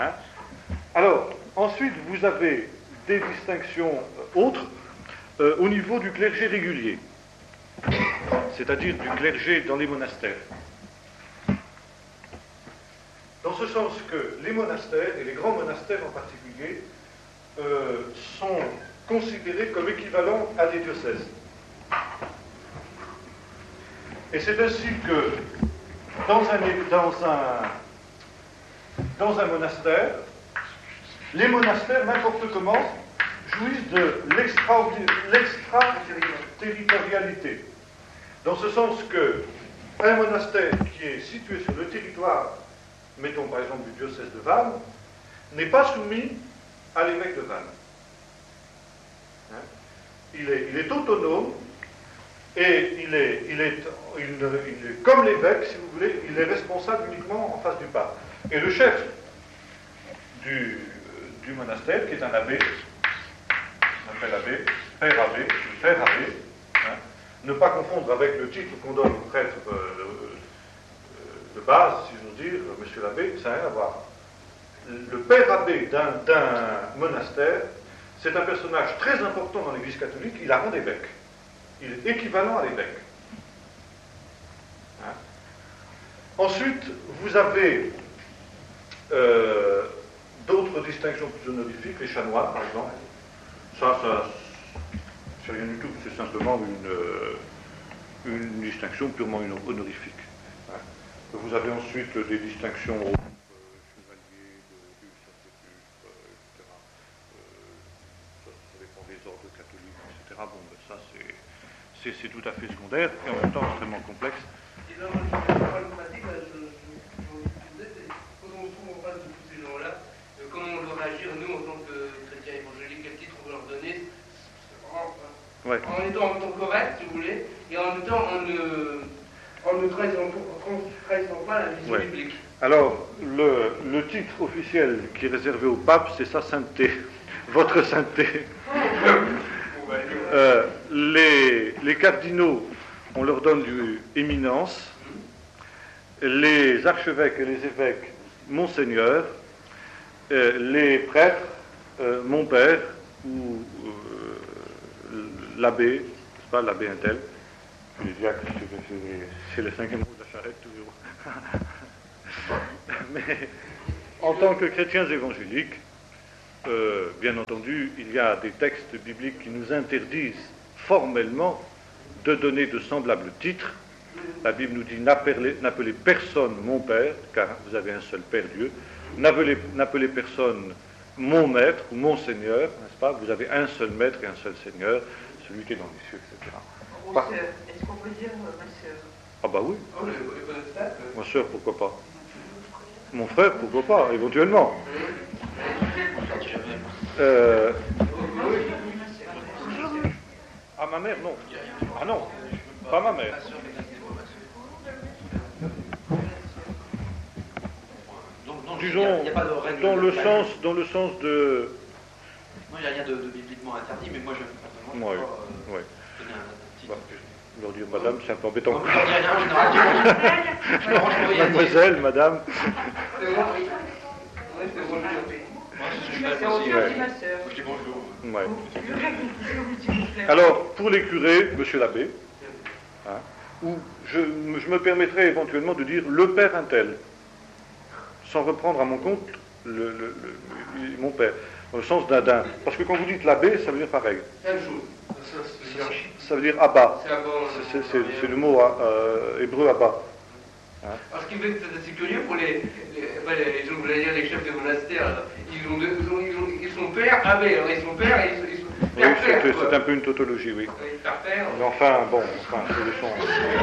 [SPEAKER 5] Alors, ensuite, vous avez des distinctions autres euh, au niveau du clergé régulier, c'est-à-dire du clergé dans les monastères. Dans ce sens que les monastères, et les grands monastères en particulier, euh, sont considérés comme équivalents à des diocèses. Et c'est ainsi que dans un, dans un, dans un monastère, les monastères, n'importe comment, jouissent de l'extra-territorialité. Dans ce sens que un monastère qui est situé sur le territoire, mettons par exemple du diocèse de Vannes, n'est pas soumis à l'évêque de Vannes. Hein? Il est, il est autonome et il est, il, est, il, il est comme l'évêque, si vous voulez, il est responsable uniquement en face du pape. Et le chef du, du monastère, qui est un abbé, on appelle abbé, père abbé, le père abbé, hein, ne pas confondre avec le titre qu'on donne au prêtre euh, de base, si j'ose dire, monsieur l'abbé, ça n'a rien à voir. Le père abbé d'un, d'un monastère, c'est un personnage très important dans l'Église catholique, il a rang d'évêque. Il est équivalent à l'évêque. Hein? Ensuite, vous avez euh, d'autres distinctions plus honorifiques, les chanoines, par exemple. Ça, ça c'est rien du tout, c'est simplement une, euh, une distinction purement honorifique. Hein? Vous avez ensuite des distinctions au chevalier, du sacerdoce, et cetera. Euh, ça, ça dépend des ordres catholiques, et cetera. Bon, ben, ça, c'est, c'est, c'est tout à fait secondaire et en même temps extrêmement complexe.
[SPEAKER 6] Et là, moi, je suis pratique, là, je, je, je, je disais, c'est quand on se trouve en face de tous ces gens-là, euh, comment on doit réagir, nous, en tant que chrétiens évangéliques, quel titre on doit leur donner, c'est vraiment,
[SPEAKER 5] Ouais.
[SPEAKER 6] en étant en temps correct, si vous voulez, et en même temps, en ne, en ne trahissant, en trahissant pas la vision
[SPEAKER 5] Ouais.
[SPEAKER 6] biblique.
[SPEAKER 5] Alors, le, le titre officiel qui est réservé au pape, c'est sa sainteté, votre sainteté. euh, les, les cardinaux, on leur donne du éminence, les archevêques et les évêques, monseigneur, euh, les prêtres, euh, mon père, ou euh, l'abbé, c'est pas l'abbé intel, les diacres, c'est, c'est, c'est le cinquième mot de la charrette toujours. Mais en tant que chrétiens évangéliques, euh, bien entendu, il y a des textes bibliques qui nous interdisent formellement de donner de semblables titres. La Bible nous dit n'appelez, n'appelez personne mon Père, car vous avez un seul Père Dieu. N'appelez, n'appelez personne mon Maître ou mon Seigneur, n'est-ce pas? Vous avez un seul Maître et un seul Seigneur, celui qui est dans les cieux, et cetera. Par...
[SPEAKER 7] Est-ce qu'on peut dire euh, ma sœur?
[SPEAKER 5] Ah bah oui. Ma sœur, pourquoi pas? Mon frère, pourquoi pas, éventuellement. Euh... Ah, ma mère, non. Ah non, pas ma mère. Disons, dans le sens, dans le sens de...
[SPEAKER 8] Moi, il n'y a rien de, de bibliquement interdit, mais moi, je ne peux
[SPEAKER 5] ouais,
[SPEAKER 8] pas euh,
[SPEAKER 5] ouais.
[SPEAKER 8] donner un petit...
[SPEAKER 5] Bah, leur dire madame, c'est un peu embêtant.
[SPEAKER 8] Non, je ne dis rien, je ne raconte rien.
[SPEAKER 5] Mademoiselle, madame.
[SPEAKER 8] C'est bon, oui. Ouais, c'est bon, je
[SPEAKER 7] C'est
[SPEAKER 8] fais
[SPEAKER 7] on dit
[SPEAKER 5] Ouais.
[SPEAKER 7] ma sœur.
[SPEAKER 8] Je dis bonjour.
[SPEAKER 5] Ouais. Alors, pour les curés, monsieur l'abbé, hein, ou je, je me permettrai éventuellement de dire le père un tel, sans reprendre à mon compte le, le, le, mon père, dans le sens d'un, d'un. Parce que quand vous dites l'abbé, ça veut dire pareil.
[SPEAKER 6] C'est la même chose. Ça, c'est hiérarchique.
[SPEAKER 5] Ça veut dire Abba.
[SPEAKER 6] C'est Abba.
[SPEAKER 5] C'est, c'est, c'est le mot euh, hébreu Abba. Hein?
[SPEAKER 6] Alors, ce qui fait que c'est assez curieux pour les, les, enfin, les, je voulais dire les chefs de monastère, là. Ils, ont deux, ils, ont, ils, ont, ils sont pères, abbés, alors ils sont pères et ils sont, ils sont
[SPEAKER 5] Oui,
[SPEAKER 6] père,
[SPEAKER 5] c'est,
[SPEAKER 6] père,
[SPEAKER 5] c'est un peu une tautologie, oui.
[SPEAKER 6] Oui, père, père.
[SPEAKER 5] Mais enfin, bon, enfin, c'est le son.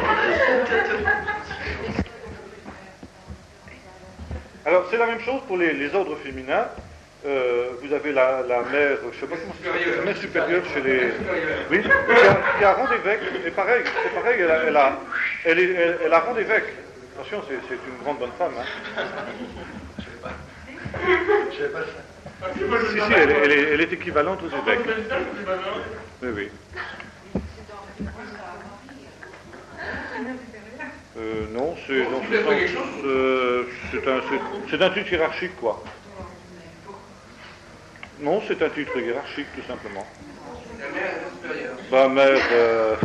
[SPEAKER 5] Alors, c'est la même chose pour les, les ordres féminins. Euh, vous avez la, la mère, je sais pas comment ça s'appelle, la mère supérieure chez les... Oui, qui a, qui a rang d'évêque, et pareil, c'est pareil, elle a, elle a, elle est, elle, elle a rang d'évêque. Attention, c'est, c'est une grande bonne femme. Hein.
[SPEAKER 8] Je sais pas. Je sais pas ça.
[SPEAKER 5] Si, si, elle, est- elle est, elle est équivalente aux évêques. Oui, oui. Euh, non, c'est, dans ce sens, euh, c'est, un, c'est, c'est un titre hiérarchique, quoi. Non, c'est un titre hiérarchique, tout simplement.
[SPEAKER 6] La mère est supérieure.
[SPEAKER 5] Bah, mère... Euh...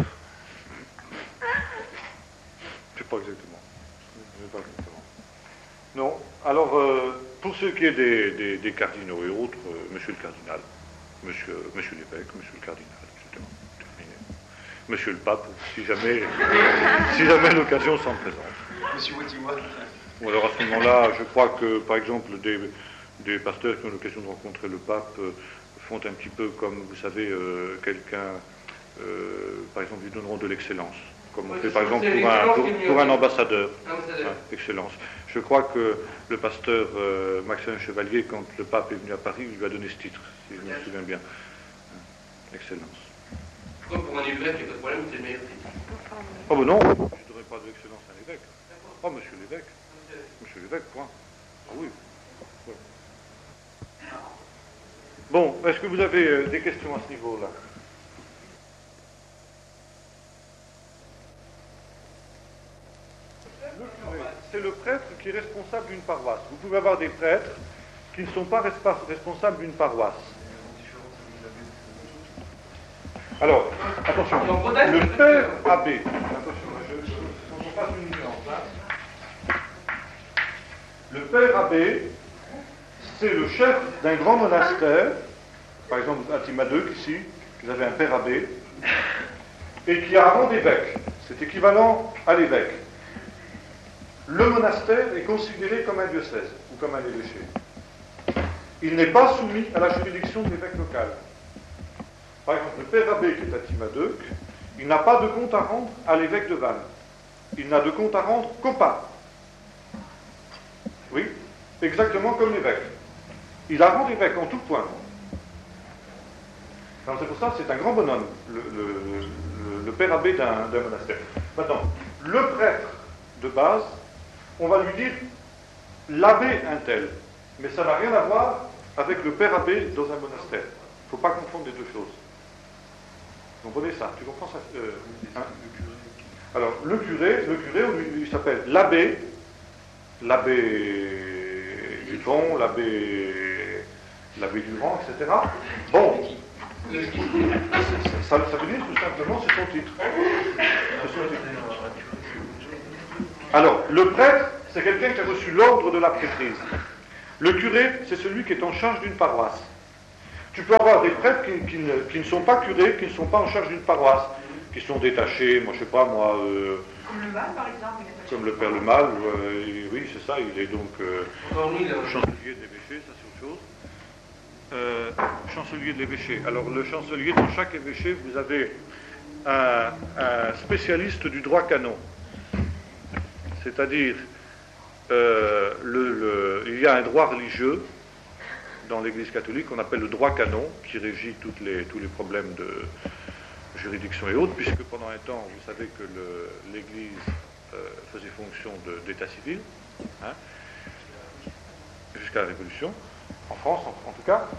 [SPEAKER 5] Je sais pas exactement. Je sais pas exactement. Non. Alors, euh, pour ce qui est des, des, des cardinaux et autres, euh, monsieur le cardinal, monsieur, monsieur l'évêque, monsieur le cardinal, et cetera. Terminé. Monsieur le pape, si jamais, si jamais l'occasion s'en présente.
[SPEAKER 8] Monsieur Watiwa.
[SPEAKER 5] Ou alors à ce moment-là, je crois que, par exemple, des, des pasteurs qui ont l'occasion de rencontrer le pape euh, font un petit peu comme, vous savez, euh, quelqu'un, euh, par exemple, lui donneront de l'excellence, comme on
[SPEAKER 6] Oui,
[SPEAKER 5] fait
[SPEAKER 6] c'est
[SPEAKER 5] par
[SPEAKER 6] sûr,
[SPEAKER 5] exemple
[SPEAKER 6] c'est
[SPEAKER 5] pour un,
[SPEAKER 6] l'excellence
[SPEAKER 5] pour,
[SPEAKER 6] qui est mieux.
[SPEAKER 5] pour un ambassadeur.
[SPEAKER 6] Ambassadeur.
[SPEAKER 5] Hein, excellence. Je crois que le pasteur euh, Maxime Chevalier, quand le pape est venu à Paris, lui a donné ce titre, si je me souviens bien. Hein, excellence.
[SPEAKER 6] Comme pour un évêque, il n'y a pas de problème, c'est le meilleur titre.
[SPEAKER 5] Oh ben non, je ne donnerai pas de l'excellence à un évêque. Oh, monsieur l'évêque. Monsieur l'évêque, point. Ah oui. Ouais. Bon, est-ce que vous avez euh, des questions à ce niveau-là? Le curé, c'est le prêtre qui est responsable d'une paroisse. Vous pouvez avoir des prêtres qui ne sont pas respa- responsables d'une paroisse. Alors, attention, le père abbé, attention, je, je, faut qu'on fasse une nuance, hein. Le père abbé, c'est le chef d'un grand monastère, par exemple à Timadeuc ici, vous avez un père abbé, et qui a un rang d'évêque, c'est équivalent à l'évêque. Le monastère est considéré comme un diocèse, ou comme un évêché. Il n'est pas soumis à la juridiction de l'évêque local. Par exemple, le père abbé qui est à Timadeuc, il n'a pas de compte à rendre à l'évêque de Vannes. Il n'a de compte à rendre qu'au pape. Oui, exactement comme l'évêque. Il a rang d'évêque en tout point. Alors c'est pour ça que c'est un grand bonhomme, le, le, le, le père abbé d'un, d'un monastère. Maintenant, le prêtre de base, on va lui dire l'abbé un tel. Mais ça n'a rien à voir avec le père abbé dans un monastère. Il ne faut pas confondre les deux choses. Vous comprenez ça? Tu comprends ça euh, hein? Alors, le curé, le curé, on lui, il s'appelle l'abbé, l'abbé Dupont, l'abbé, l'abbé Durand, et cetera. Bon, ça, ça veut dire tout simplement, c'est son titre. C'est son titre. Alors, le prêtre, c'est quelqu'un qui a reçu l'ordre de la prêtrise. Le curé, c'est celui qui est en charge d'une paroisse. Tu peux avoir des prêtres qui, qui, ne, qui ne sont pas curés, qui ne sont pas en charge d'une paroisse, qui sont détachés, moi je sais pas moi... Euh,
[SPEAKER 7] Comme le mal, par exemple.
[SPEAKER 5] Comme le Père Le Mal, euh, oui c'est ça, il est donc euh, chancelier de l'évêché, ça c'est autre chose. Euh, chancelier de l'évêché. Alors le chancelier, dans chaque évêché, vous avez un, un spécialiste du droit canon. C'est-à-dire, euh, le, le, il y a un droit religieux dans l'Église catholique qu'on appelle le droit canon, qui régit toutes les, tous les problèmes de juridiction et autres, puisque pendant un temps, vous savez que le, l'Église euh, faisait fonction de, d'état civil, hein, jusqu'à la Révolution, en France en, en tout cas.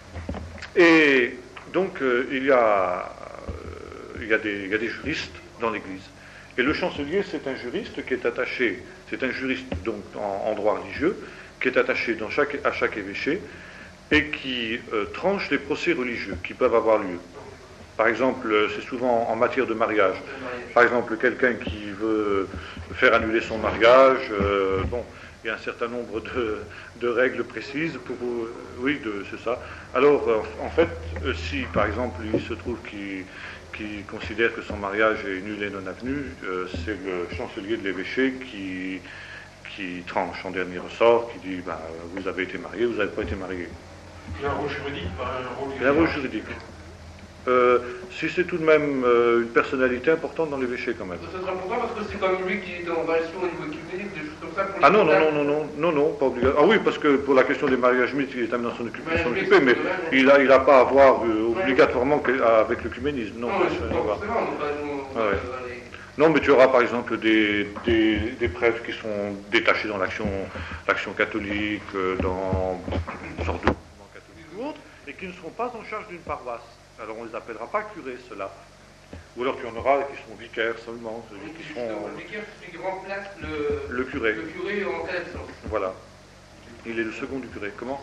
[SPEAKER 5] Et donc, euh, il, y a, euh, il, y a des, il y a des juristes dans l'Église. Et le chancelier, c'est un juriste qui est attaché, c'est un juriste donc en, en droit religieux, qui est attaché dans chaque, à chaque évêché et qui euh, tranche les procès religieux qui peuvent avoir lieu. Par exemple, c'est souvent en matière de mariage. Par exemple, quelqu'un qui veut faire annuler son mariage, euh, bon, il y a un certain nombre de, de règles précises pour... Euh, oui, de, c'est ça. Alors, euh, en fait, euh, si, par exemple, il se trouve qu'il... qui considère que son mariage est nul et non avenu, euh, c'est le chancelier de l'évêché qui, qui tranche en dernier ressort, qui dit bah, vous avez été marié, vous n'avez pas été marié.
[SPEAKER 6] Il y a un rôle juridique, pas un rôle
[SPEAKER 5] Il y a un rôle juridique. Euh, si c'est tout de même euh, une personnalité importante dans l'évêché quand même.
[SPEAKER 6] Ça serait important parce que c'est quand même lui qui est en relation au niveau écuménique, des choses comme ça. Pour
[SPEAKER 5] ah non, non, non, non, non, non, non, pas obligatoire. Ah oui, parce que pour la question des mariages mixtes, il est amené dans son occupé, mais il n'a il a pas à voir euh, obligatoirement que, avec l'œcuménisme. Non,
[SPEAKER 6] non,
[SPEAKER 5] pas,
[SPEAKER 6] mais non,
[SPEAKER 5] ah ouais. Non, mais tu auras par exemple des, des, des prêtres qui sont détachés dans l'action, l'action catholique, euh, dans une sorte de mouvement catholique ou autre, et qui ne seront pas en charge d'une paroisse. Alors on ne les appellera pas curés, ceux-là. Ou alors tu en auras qui sont vicaires seulement, ceux qui sont...
[SPEAKER 6] Le vicaire, c'est celui qui remplace le,
[SPEAKER 5] le curé.
[SPEAKER 6] Le curé en cas d'absence.
[SPEAKER 5] Voilà. Il est le second du curé. Comment?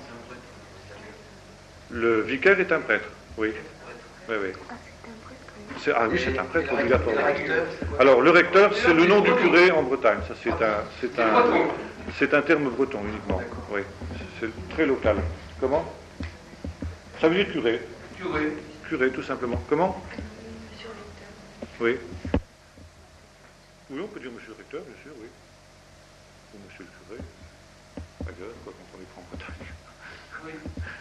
[SPEAKER 5] Le vicaire est un prêtre, oui. Oui, oui. C'est, ah oui, c'est un prêtre obligatoirement. Alors le recteur, c'est le nom du curé en Bretagne. Ça, c'est un, c'est un, c'est un terme breton uniquement. Oui, c'est très local. Comment? Ça veut dire curé.
[SPEAKER 6] Curé.
[SPEAKER 5] Curé, tout simplement. Comment? Oui. Oui, on peut dire monsieur le recteur, bien sûr, oui. Ou monsieur le curé. Ailleurs, quoi, quand on est en Bretagne.
[SPEAKER 6] Oui.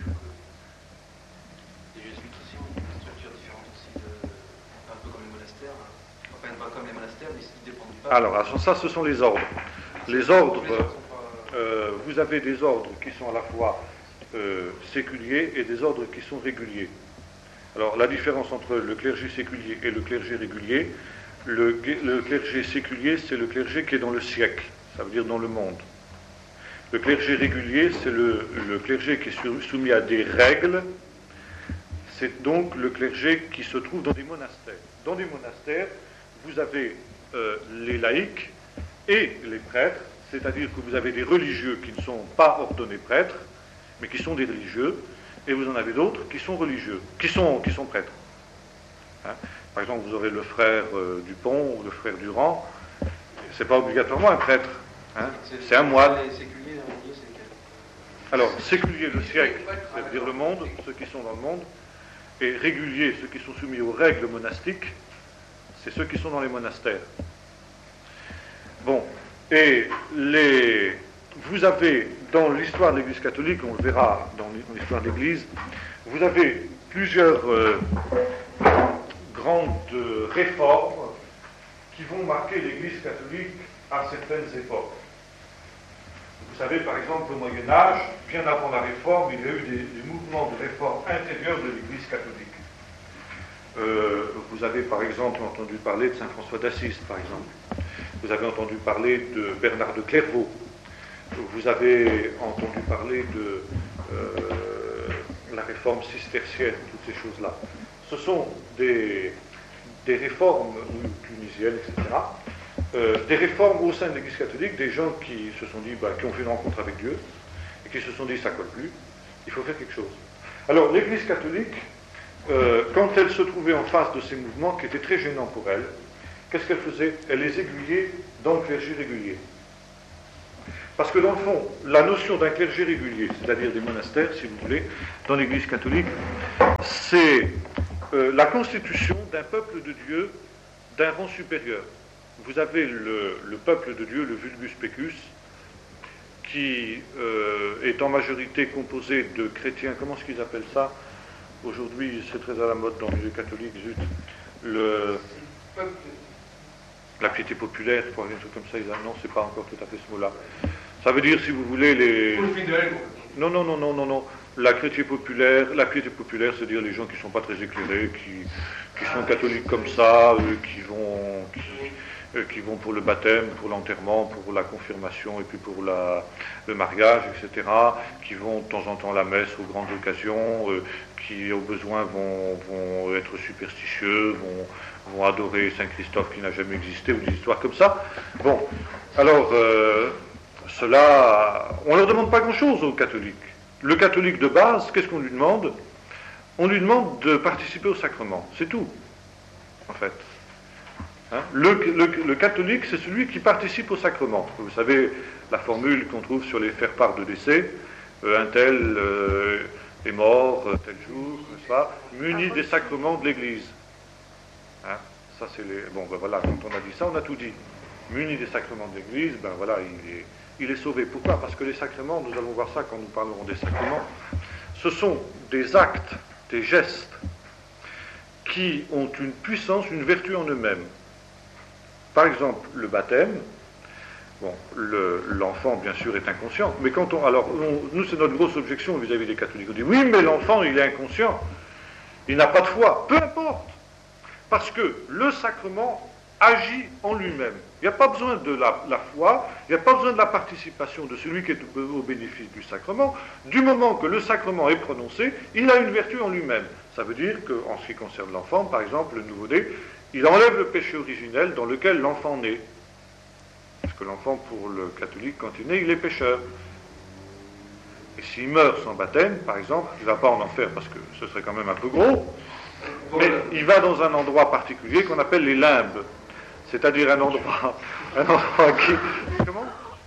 [SPEAKER 9] Les jésuites aussi ont une structure différente aussi, de, un peu comme les monastères. Enfin, pas comme les monastères, mais ils dépendent du pape.
[SPEAKER 5] Alors, ça, ce sont les ordres. Les ordres, euh, vous avez des ordres qui sont à la fois euh, séculiers et des ordres qui sont réguliers. Alors, la différence entre le clergé séculier et le clergé régulier, le, le clergé séculier, c'est le clergé qui est dans le siècle, ça veut dire dans le monde. Le clergé régulier, c'est le, le clergé qui est soumis à des règles, c'est donc le clergé qui se trouve dans des monastères. Dans des monastères, vous avez euh, les laïcs et les prêtres, c'est-à-dire que vous avez des religieux qui ne sont pas ordonnés prêtres, mais qui sont des religieux, et vous en avez d'autres qui sont religieux, qui sont, qui sont prêtres. Hein? Par exemple, vous aurez le frère euh, Dupont ou le frère Durand, c'est pas obligatoirement un prêtre, hein? C'est un moine. Alors, séculier, le siècle, c'est-à-dire le monde, ceux qui sont dans le monde, et régulier, ceux qui sont soumis aux règles monastiques, c'est ceux qui sont dans les monastères. Bon, et les... vous avez, dans l'histoire de l'Église catholique, on le verra dans l'histoire de l'Église, vous avez plusieurs euh, grandes réformes qui vont marquer l'Église catholique à certaines époques. Vous savez, par exemple, au Moyen-Âge, bien avant la Réforme, il y a eu des, des mouvements de réforme intérieure de l'Église catholique. Euh, vous avez, par exemple, entendu parler de Saint François d'Assise, par exemple. Vous avez entendu parler de Bernard de Clairvaux. Vous avez entendu parler de euh, la réforme cistercienne, toutes ces choses-là. Ce sont des, des réformes tunisiennes, et cetera. Euh, des réformes au sein de l'Église catholique, des gens qui se sont dit, bah, qui ont fait une rencontre avec Dieu, et qui se sont dit, ça colle plus, il faut faire quelque chose. Alors, l'Église catholique, euh, quand elle se trouvait en face de ces mouvements qui étaient très gênants pour elle, qu'est-ce qu'elle faisait? Elle les aiguillait dans le clergé régulier. Parce que dans le fond, la notion d'un clergé régulier, c'est-à-dire des monastères, si vous voulez, dans l'Église catholique, c'est euh, la constitution d'un peuple de Dieu d'un rang supérieur. Vous avez le, le peuple de Dieu, le vulgus pecus, qui euh, est en majorité composé de chrétiens, comment est-ce qu'ils appellent ça? Aujourd'hui, c'est très à la mode dans le milieu catholique, zut. Le, la piété populaire, je crois, un truc comme ça, ils, non, c'est pas encore tout à fait ce mot-là. Ça veut dire, si vous voulez, les... Non, non, non, non, non, non. La piété populaire, la piété populaire, c'est-à-dire les gens qui ne sont pas très éclairés, qui, qui sont catholiques comme ça, euh, qui vont... Qui, euh, qui vont pour le baptême, pour l'enterrement, pour la confirmation et puis pour la, le mariage, et cetera, qui vont de temps en temps à la messe aux grandes occasions, euh, qui au besoin vont, vont être superstitieux, vont, vont adorer Saint Christophe qui n'a jamais existé, ou des histoires comme ça. Bon, alors, euh, cela, on ne leur demande pas grand-chose aux catholiques. Le catholique de base, qu'est-ce qu'on lui demande? On lui demande de participer au sacrement, c'est tout, en fait. Hein? Le, le, le catholique, c'est celui qui participe au sacrement. Vous savez, la formule qu'on trouve sur les faire-part de décès, euh, un tel euh, est mort, euh, tel jour, n'est-ce pas, muni des sacrements de l'Église. Hein? Ça, c'est les... Bon, ben voilà, quand on a dit ça, on a tout dit. Muni des sacrements de l'Église, ben voilà, il est, il est sauvé. Pourquoi? Parce que les sacrements, nous allons voir ça quand nous parlerons des sacrements, ce sont des actes, des gestes, qui ont une puissance, une vertu en eux-mêmes. Par exemple, le baptême, bon, le, l'enfant, bien sûr, est inconscient, mais quand on... Alors, on, nous, c'est notre grosse objection vis-à-vis des catholiques. On dit, oui, mais l'enfant, il est inconscient, il n'a pas de foi. Peu importe, parce que le sacrement agit en lui-même. Il n'y a pas besoin de la, la foi, il n'y a pas besoin de la participation de celui qui est au, au bénéfice du sacrement. Du moment que le sacrement est prononcé, il a une vertu en lui-même. Ça veut dire qu'en ce qui concerne l'enfant, par exemple, le nouveau-né, il enlève le péché originel dans lequel l'enfant naît. Parce que l'enfant, pour le catholique, quand il naît, il est pécheur. Et s'il meurt sans baptême, par exemple, il ne va pas en enfer parce que ce serait quand même un peu gros, mais il va dans un endroit particulier qu'on appelle les limbes. C'est-à-dire un endroit, un endroit qui... Comment?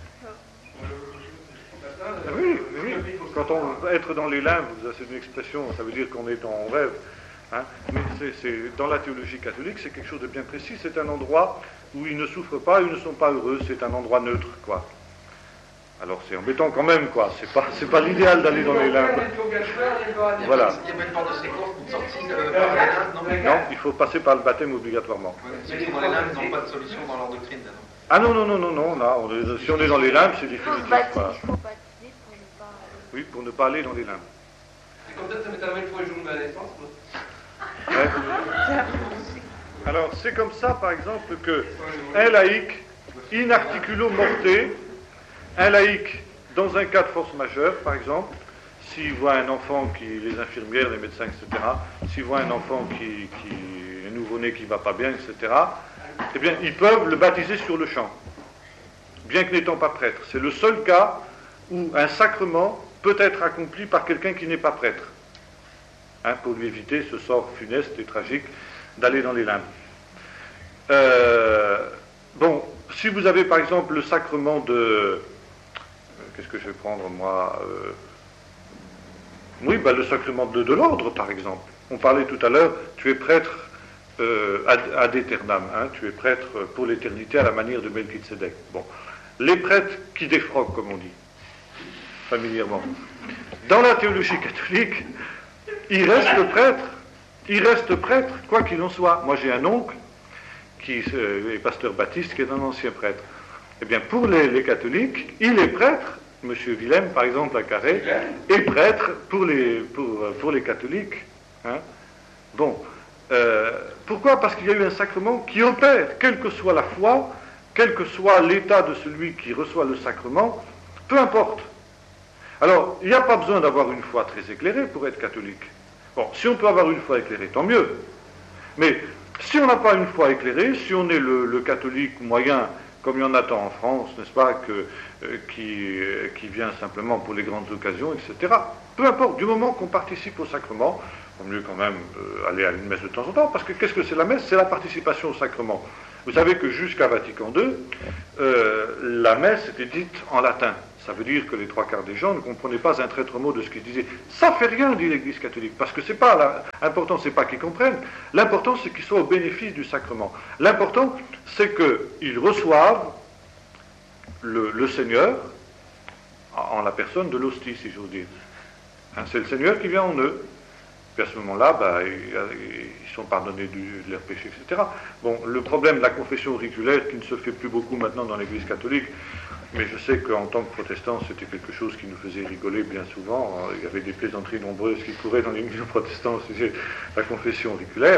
[SPEAKER 5] Ah oui, oui. Quand on va être dans les limbes, c'est une expression, ça veut dire qu'on est en rêve. Hein, mais c'est, c'est, dans la théologie catholique, c'est quelque chose de bien précis. C'est un endroit où ils ne souffrent pas, ils ne sont pas heureux. C'est un endroit neutre, quoi. Alors c'est embêtant quand même, quoi. C'est pas, c'est pas l'idéal d'aller dans les limbes. Voilà.
[SPEAKER 9] Il y a pas une porte de secours, une sortie de, par les limbes, non?
[SPEAKER 5] Non, il faut passer par le baptême obligatoirement.
[SPEAKER 9] Ceux qui sont dans les limbes n'ont pas de solution dans leur doctrine, non?
[SPEAKER 5] Ah non, non, non, non, non. Là, on est, si on est dans les limbes, c'est définitif. Voilà.
[SPEAKER 10] Il faut baptiser pour ne pas...
[SPEAKER 5] Oui, pour ne pas aller dans les limbes.
[SPEAKER 6] C'est comme ça, ça m'est arrivé une fois le jour de ma naissance.
[SPEAKER 5] Ouais. Alors, c'est comme ça, par exemple, que un laïc, in articulo morte, un laïc, dans un cas de force majeure, par exemple, s'il voit un enfant qui, les infirmières, les médecins, et cetera, s'il voit un enfant qui, qui est nouveau-né qui ne va pas bien, et cetera, eh bien, ils peuvent le baptiser sur le champ, bien que n'étant pas prêtre. C'est le seul cas où un sacrement peut être accompli par quelqu'un qui n'est pas prêtre. Hein, pour lui éviter ce sort funeste et tragique d'aller dans les limbes. Euh, bon, si vous avez par exemple le sacrement de... Euh, qu'est-ce que je vais prendre moi euh, Oui, ben, le sacrement de, de l'ordre par exemple. On parlait tout à l'heure, tu es prêtre euh, ad, ad aeternam, hein, tu es prêtre pour l'éternité à la manière de Melchizedek. Bon, les prêtres qui défroquent, comme on dit, familièrement. Dans la théologie catholique, il reste prêtre, il reste prêtre, quoi qu'il en soit. Moi j'ai un oncle, qui est pasteur baptiste, qui est un ancien prêtre. Eh bien pour les, les catholiques, il est prêtre, M. Willem par exemple à Carré, est prêtre pour les, pour, pour les catholiques. Hein. Bon, euh, pourquoi? Parce qu'il y a eu un sacrement qui opère, quelle que soit la foi, quel que soit l'état de celui qui reçoit le sacrement, peu importe. Alors, il n'y a pas besoin d'avoir une foi très éclairée pour être catholique. Bon, si on peut avoir une foi éclairée, tant mieux. Mais si on n'a pas une foi éclairée, si on est le, le catholique moyen, comme il y en a tant en France, n'est-ce pas, que, euh, qui, euh, qui vient simplement pour les grandes occasions, et cetera. Peu importe, du moment qu'on participe au sacrement, il vaut mieux quand même euh, aller à une messe de temps en temps, parce que qu'est-ce que c'est la messe? C'est la participation au sacrement. Vous savez que jusqu'à Vatican deux, euh, la messe était dite en latin. Ça veut dire que les trois quarts des gens ne comprenaient pas un traître mot de ce qu'ils disaient. Ça fait rien, dit l'Église catholique, parce que c'est pas l'important, c'est pas qu'ils comprennent. L'important, c'est qu'ils soient au bénéfice du sacrement. L'important, c'est qu'ils reçoivent le, le Seigneur en, en la personne de l'hostie, si j'ose dire. Hein, c'est le Seigneur qui vient en eux. Puis à ce moment-là, bah, ils, ils sont pardonnés du, de leurs péchés, et cetera. Bon, le problème de la confession auriculaire, qui ne se fait plus beaucoup maintenant dans l'Église catholique, mais je sais qu'en tant que protestant, c'était quelque chose qui nous faisait rigoler bien souvent. Il y avait des plaisanteries nombreuses qui couraient dans l'Église protestante au sujet de la confession auriculaire.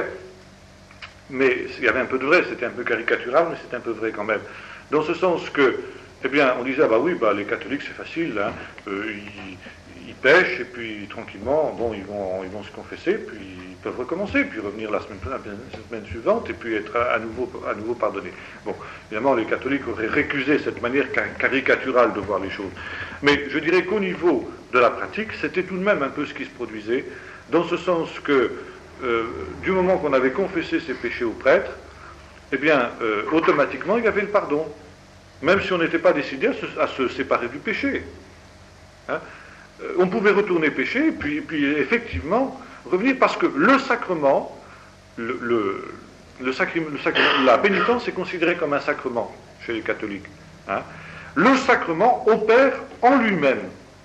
[SPEAKER 5] Mais il y avait un peu de vrai, c'était un peu caricatural, mais c'était un peu vrai quand même. Dans ce sens que, eh bien, on disait, ah bah oui, bah, les catholiques c'est facile, hein, euh, ils, ils pêchent, et puis tranquillement, bon, ils vont, ils vont se confesser, puis ils peuvent recommencer, puis revenir la semaine, la semaine suivante, et puis être à, à, nouveau, à nouveau pardonnés. Bon, évidemment, les catholiques auraient récusé cette manière caricaturale de voir les choses. Mais je dirais qu'au niveau de la pratique, c'était tout de même un peu ce qui se produisait, dans ce sens que, euh, du moment qu'on avait confessé ses péchés au prêtre, eh bien, euh, automatiquement, il y avait le pardon, même si on n'était pas décidé à se, à se séparer du péché. Hein? On pouvait retourner pécher, puis, puis effectivement revenir, parce que le sacrement, le, le, le sacri, le sacrement, la pénitence est considérée comme un sacrement chez les catholiques. Hein. Le sacrement opère en lui-même.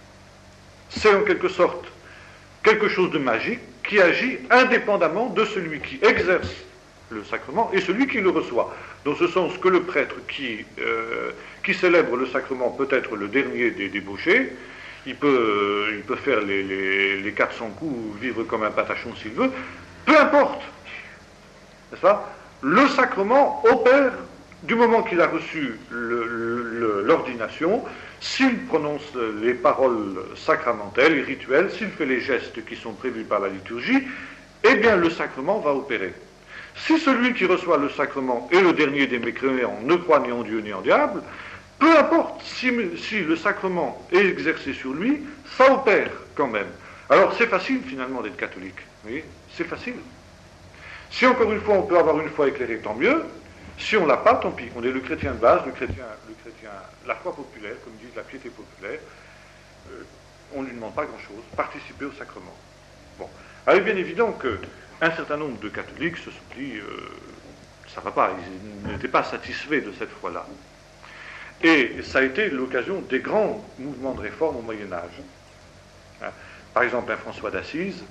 [SPEAKER 5] C'est en quelque sorte quelque chose de magique qui agit indépendamment de celui qui exerce le sacrement et celui qui le reçoit. Dans ce sens que le prêtre qui, euh, qui célèbre le sacrement peut être le dernier des débauchés. Il peut, il peut faire les, les, les quatre cents coups ou vivre comme un patachon s'il veut, peu importe, n'est-ce pas? Le sacrement opère du moment qu'il a reçu l'ordination, s'il prononce les paroles sacramentelles et rituelles, s'il fait les gestes qui sont prévus par la liturgie, eh bien le sacrement va opérer. Si celui qui reçoit le sacrement est le dernier des mécréants, ne croit ni en Dieu ni en diable, peu importe si, si le sacrement est exercé sur lui, ça opère quand même. Alors c'est facile finalement d'être catholique, vous voyez, c'est facile. Si encore une fois on peut avoir une foi éclairée, tant mieux. Si on l'a pas, tant pis. On est le chrétien de base, le chrétien, le chrétien, la foi populaire, comme disent la piété populaire. Euh, on ne lui demande pas grand-chose, participer au sacrement. Bon, alors il est bien évident qu'un certain nombre de catholiques se sont dit, euh, ça ne va pas, ils n'étaient pas satisfaits de cette foi-là. Et ça a été l'occasion des grands mouvements de réforme au Moyen-Âge. Hein. Par exemple, un François d'Assise,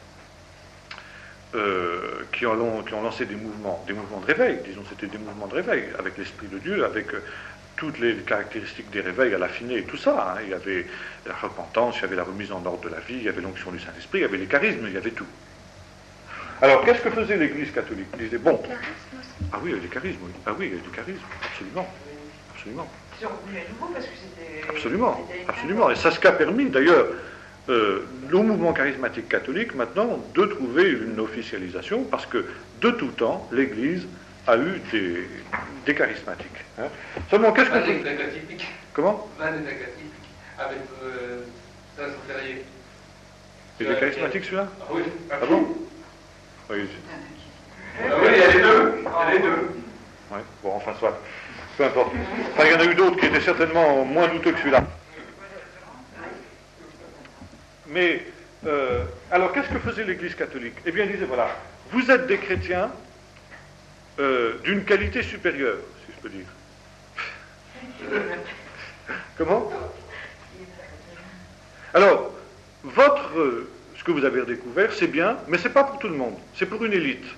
[SPEAKER 5] euh, qui, ont, qui ont lancé des mouvements, des mouvements de réveil, disons, c'était des mouvements de réveil, avec l'Esprit de Dieu, avec euh, toutes les caractéristiques des réveils à l'affiné et tout ça. Hein. Il y avait la repentance, il y avait la remise en ordre de la vie, il y avait l'onction du Saint-Esprit, il y avait les charismes, il y avait tout. Alors, qu'est-ce que faisait l'Église catholique? Il disait, bon, ah oui, il y a des charismes, oui. Ah oui, il y a des charismes, absolument, absolument. Absolument, absolument. Et c'est ce qu'a permis d'ailleurs euh, au mouvement charismatique catholique maintenant de trouver une officialisation, parce que de tout temps l'Église a eu des, des charismatiques. Hein. Seulement, qu'est-ce qu'on peut... Comment
[SPEAKER 6] Van est atypique, avec euh, Saint-Sopérier.
[SPEAKER 5] Il est charismatique celui-là?
[SPEAKER 6] Ah oui.
[SPEAKER 5] Ah bon? Oui,
[SPEAKER 6] ah oui, il y a les deux. Il y a les deux.
[SPEAKER 5] Ouais. Bon, enfin, soit. Peu importe. Enfin, il y en a eu d'autres qui étaient certainement moins douteux que celui-là. Mais, euh, alors, qu'est-ce que faisait l'Église catholique? Eh bien, elle disait, voilà, vous êtes des chrétiens euh, d'une qualité supérieure, si je peux dire. Comment? Alors, votre, euh, ce que vous avez redécouvert, c'est bien, mais c'est pas pour tout le monde, c'est pour une élite.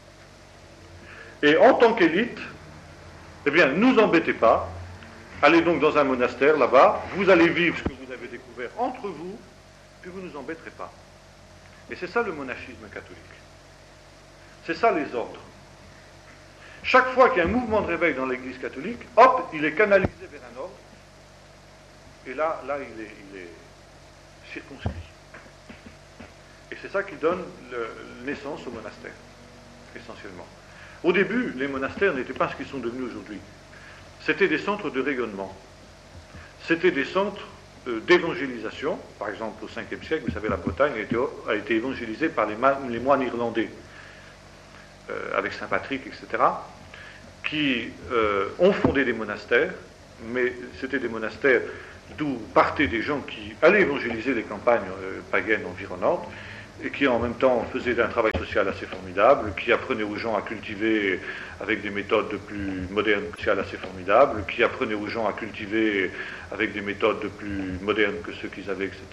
[SPEAKER 5] Et en tant qu'élite, eh bien, ne nous embêtez pas, allez donc dans un monastère là-bas, vous allez vivre ce que vous avez découvert entre vous, puis vous ne nous embêterez pas. Et c'est ça le monachisme catholique. C'est ça les ordres. Chaque fois qu'il y a un mouvement de réveil dans l'Église catholique, hop, il est canalisé vers un ordre, et là, là il, est, il est circonscrit. Et c'est ça qui donne le, naissance au monastère, essentiellement. Au début, les monastères n'étaient pas ce qu'ils sont devenus aujourd'hui. C'était des centres de rayonnement. C'était des centres euh, d'évangélisation. Par exemple, au cinquième siècle, vous savez, la Bretagne a été, a été évangélisée par les, les moines irlandais, euh, avec Saint Patrick, et cetera, qui euh, ont fondé des monastères, mais c'était des monastères d'où partaient des gens qui allaient évangéliser les campagnes euh, païennes environnantes, et qui en même temps faisaient un travail social assez formidable, qui apprenaient aux gens à cultiver avec des méthodes de plus modernes, sociales assez formidables, qui apprenaient aux gens à cultiver avec des méthodes de plus modernes que ceux qu'ils avaient, et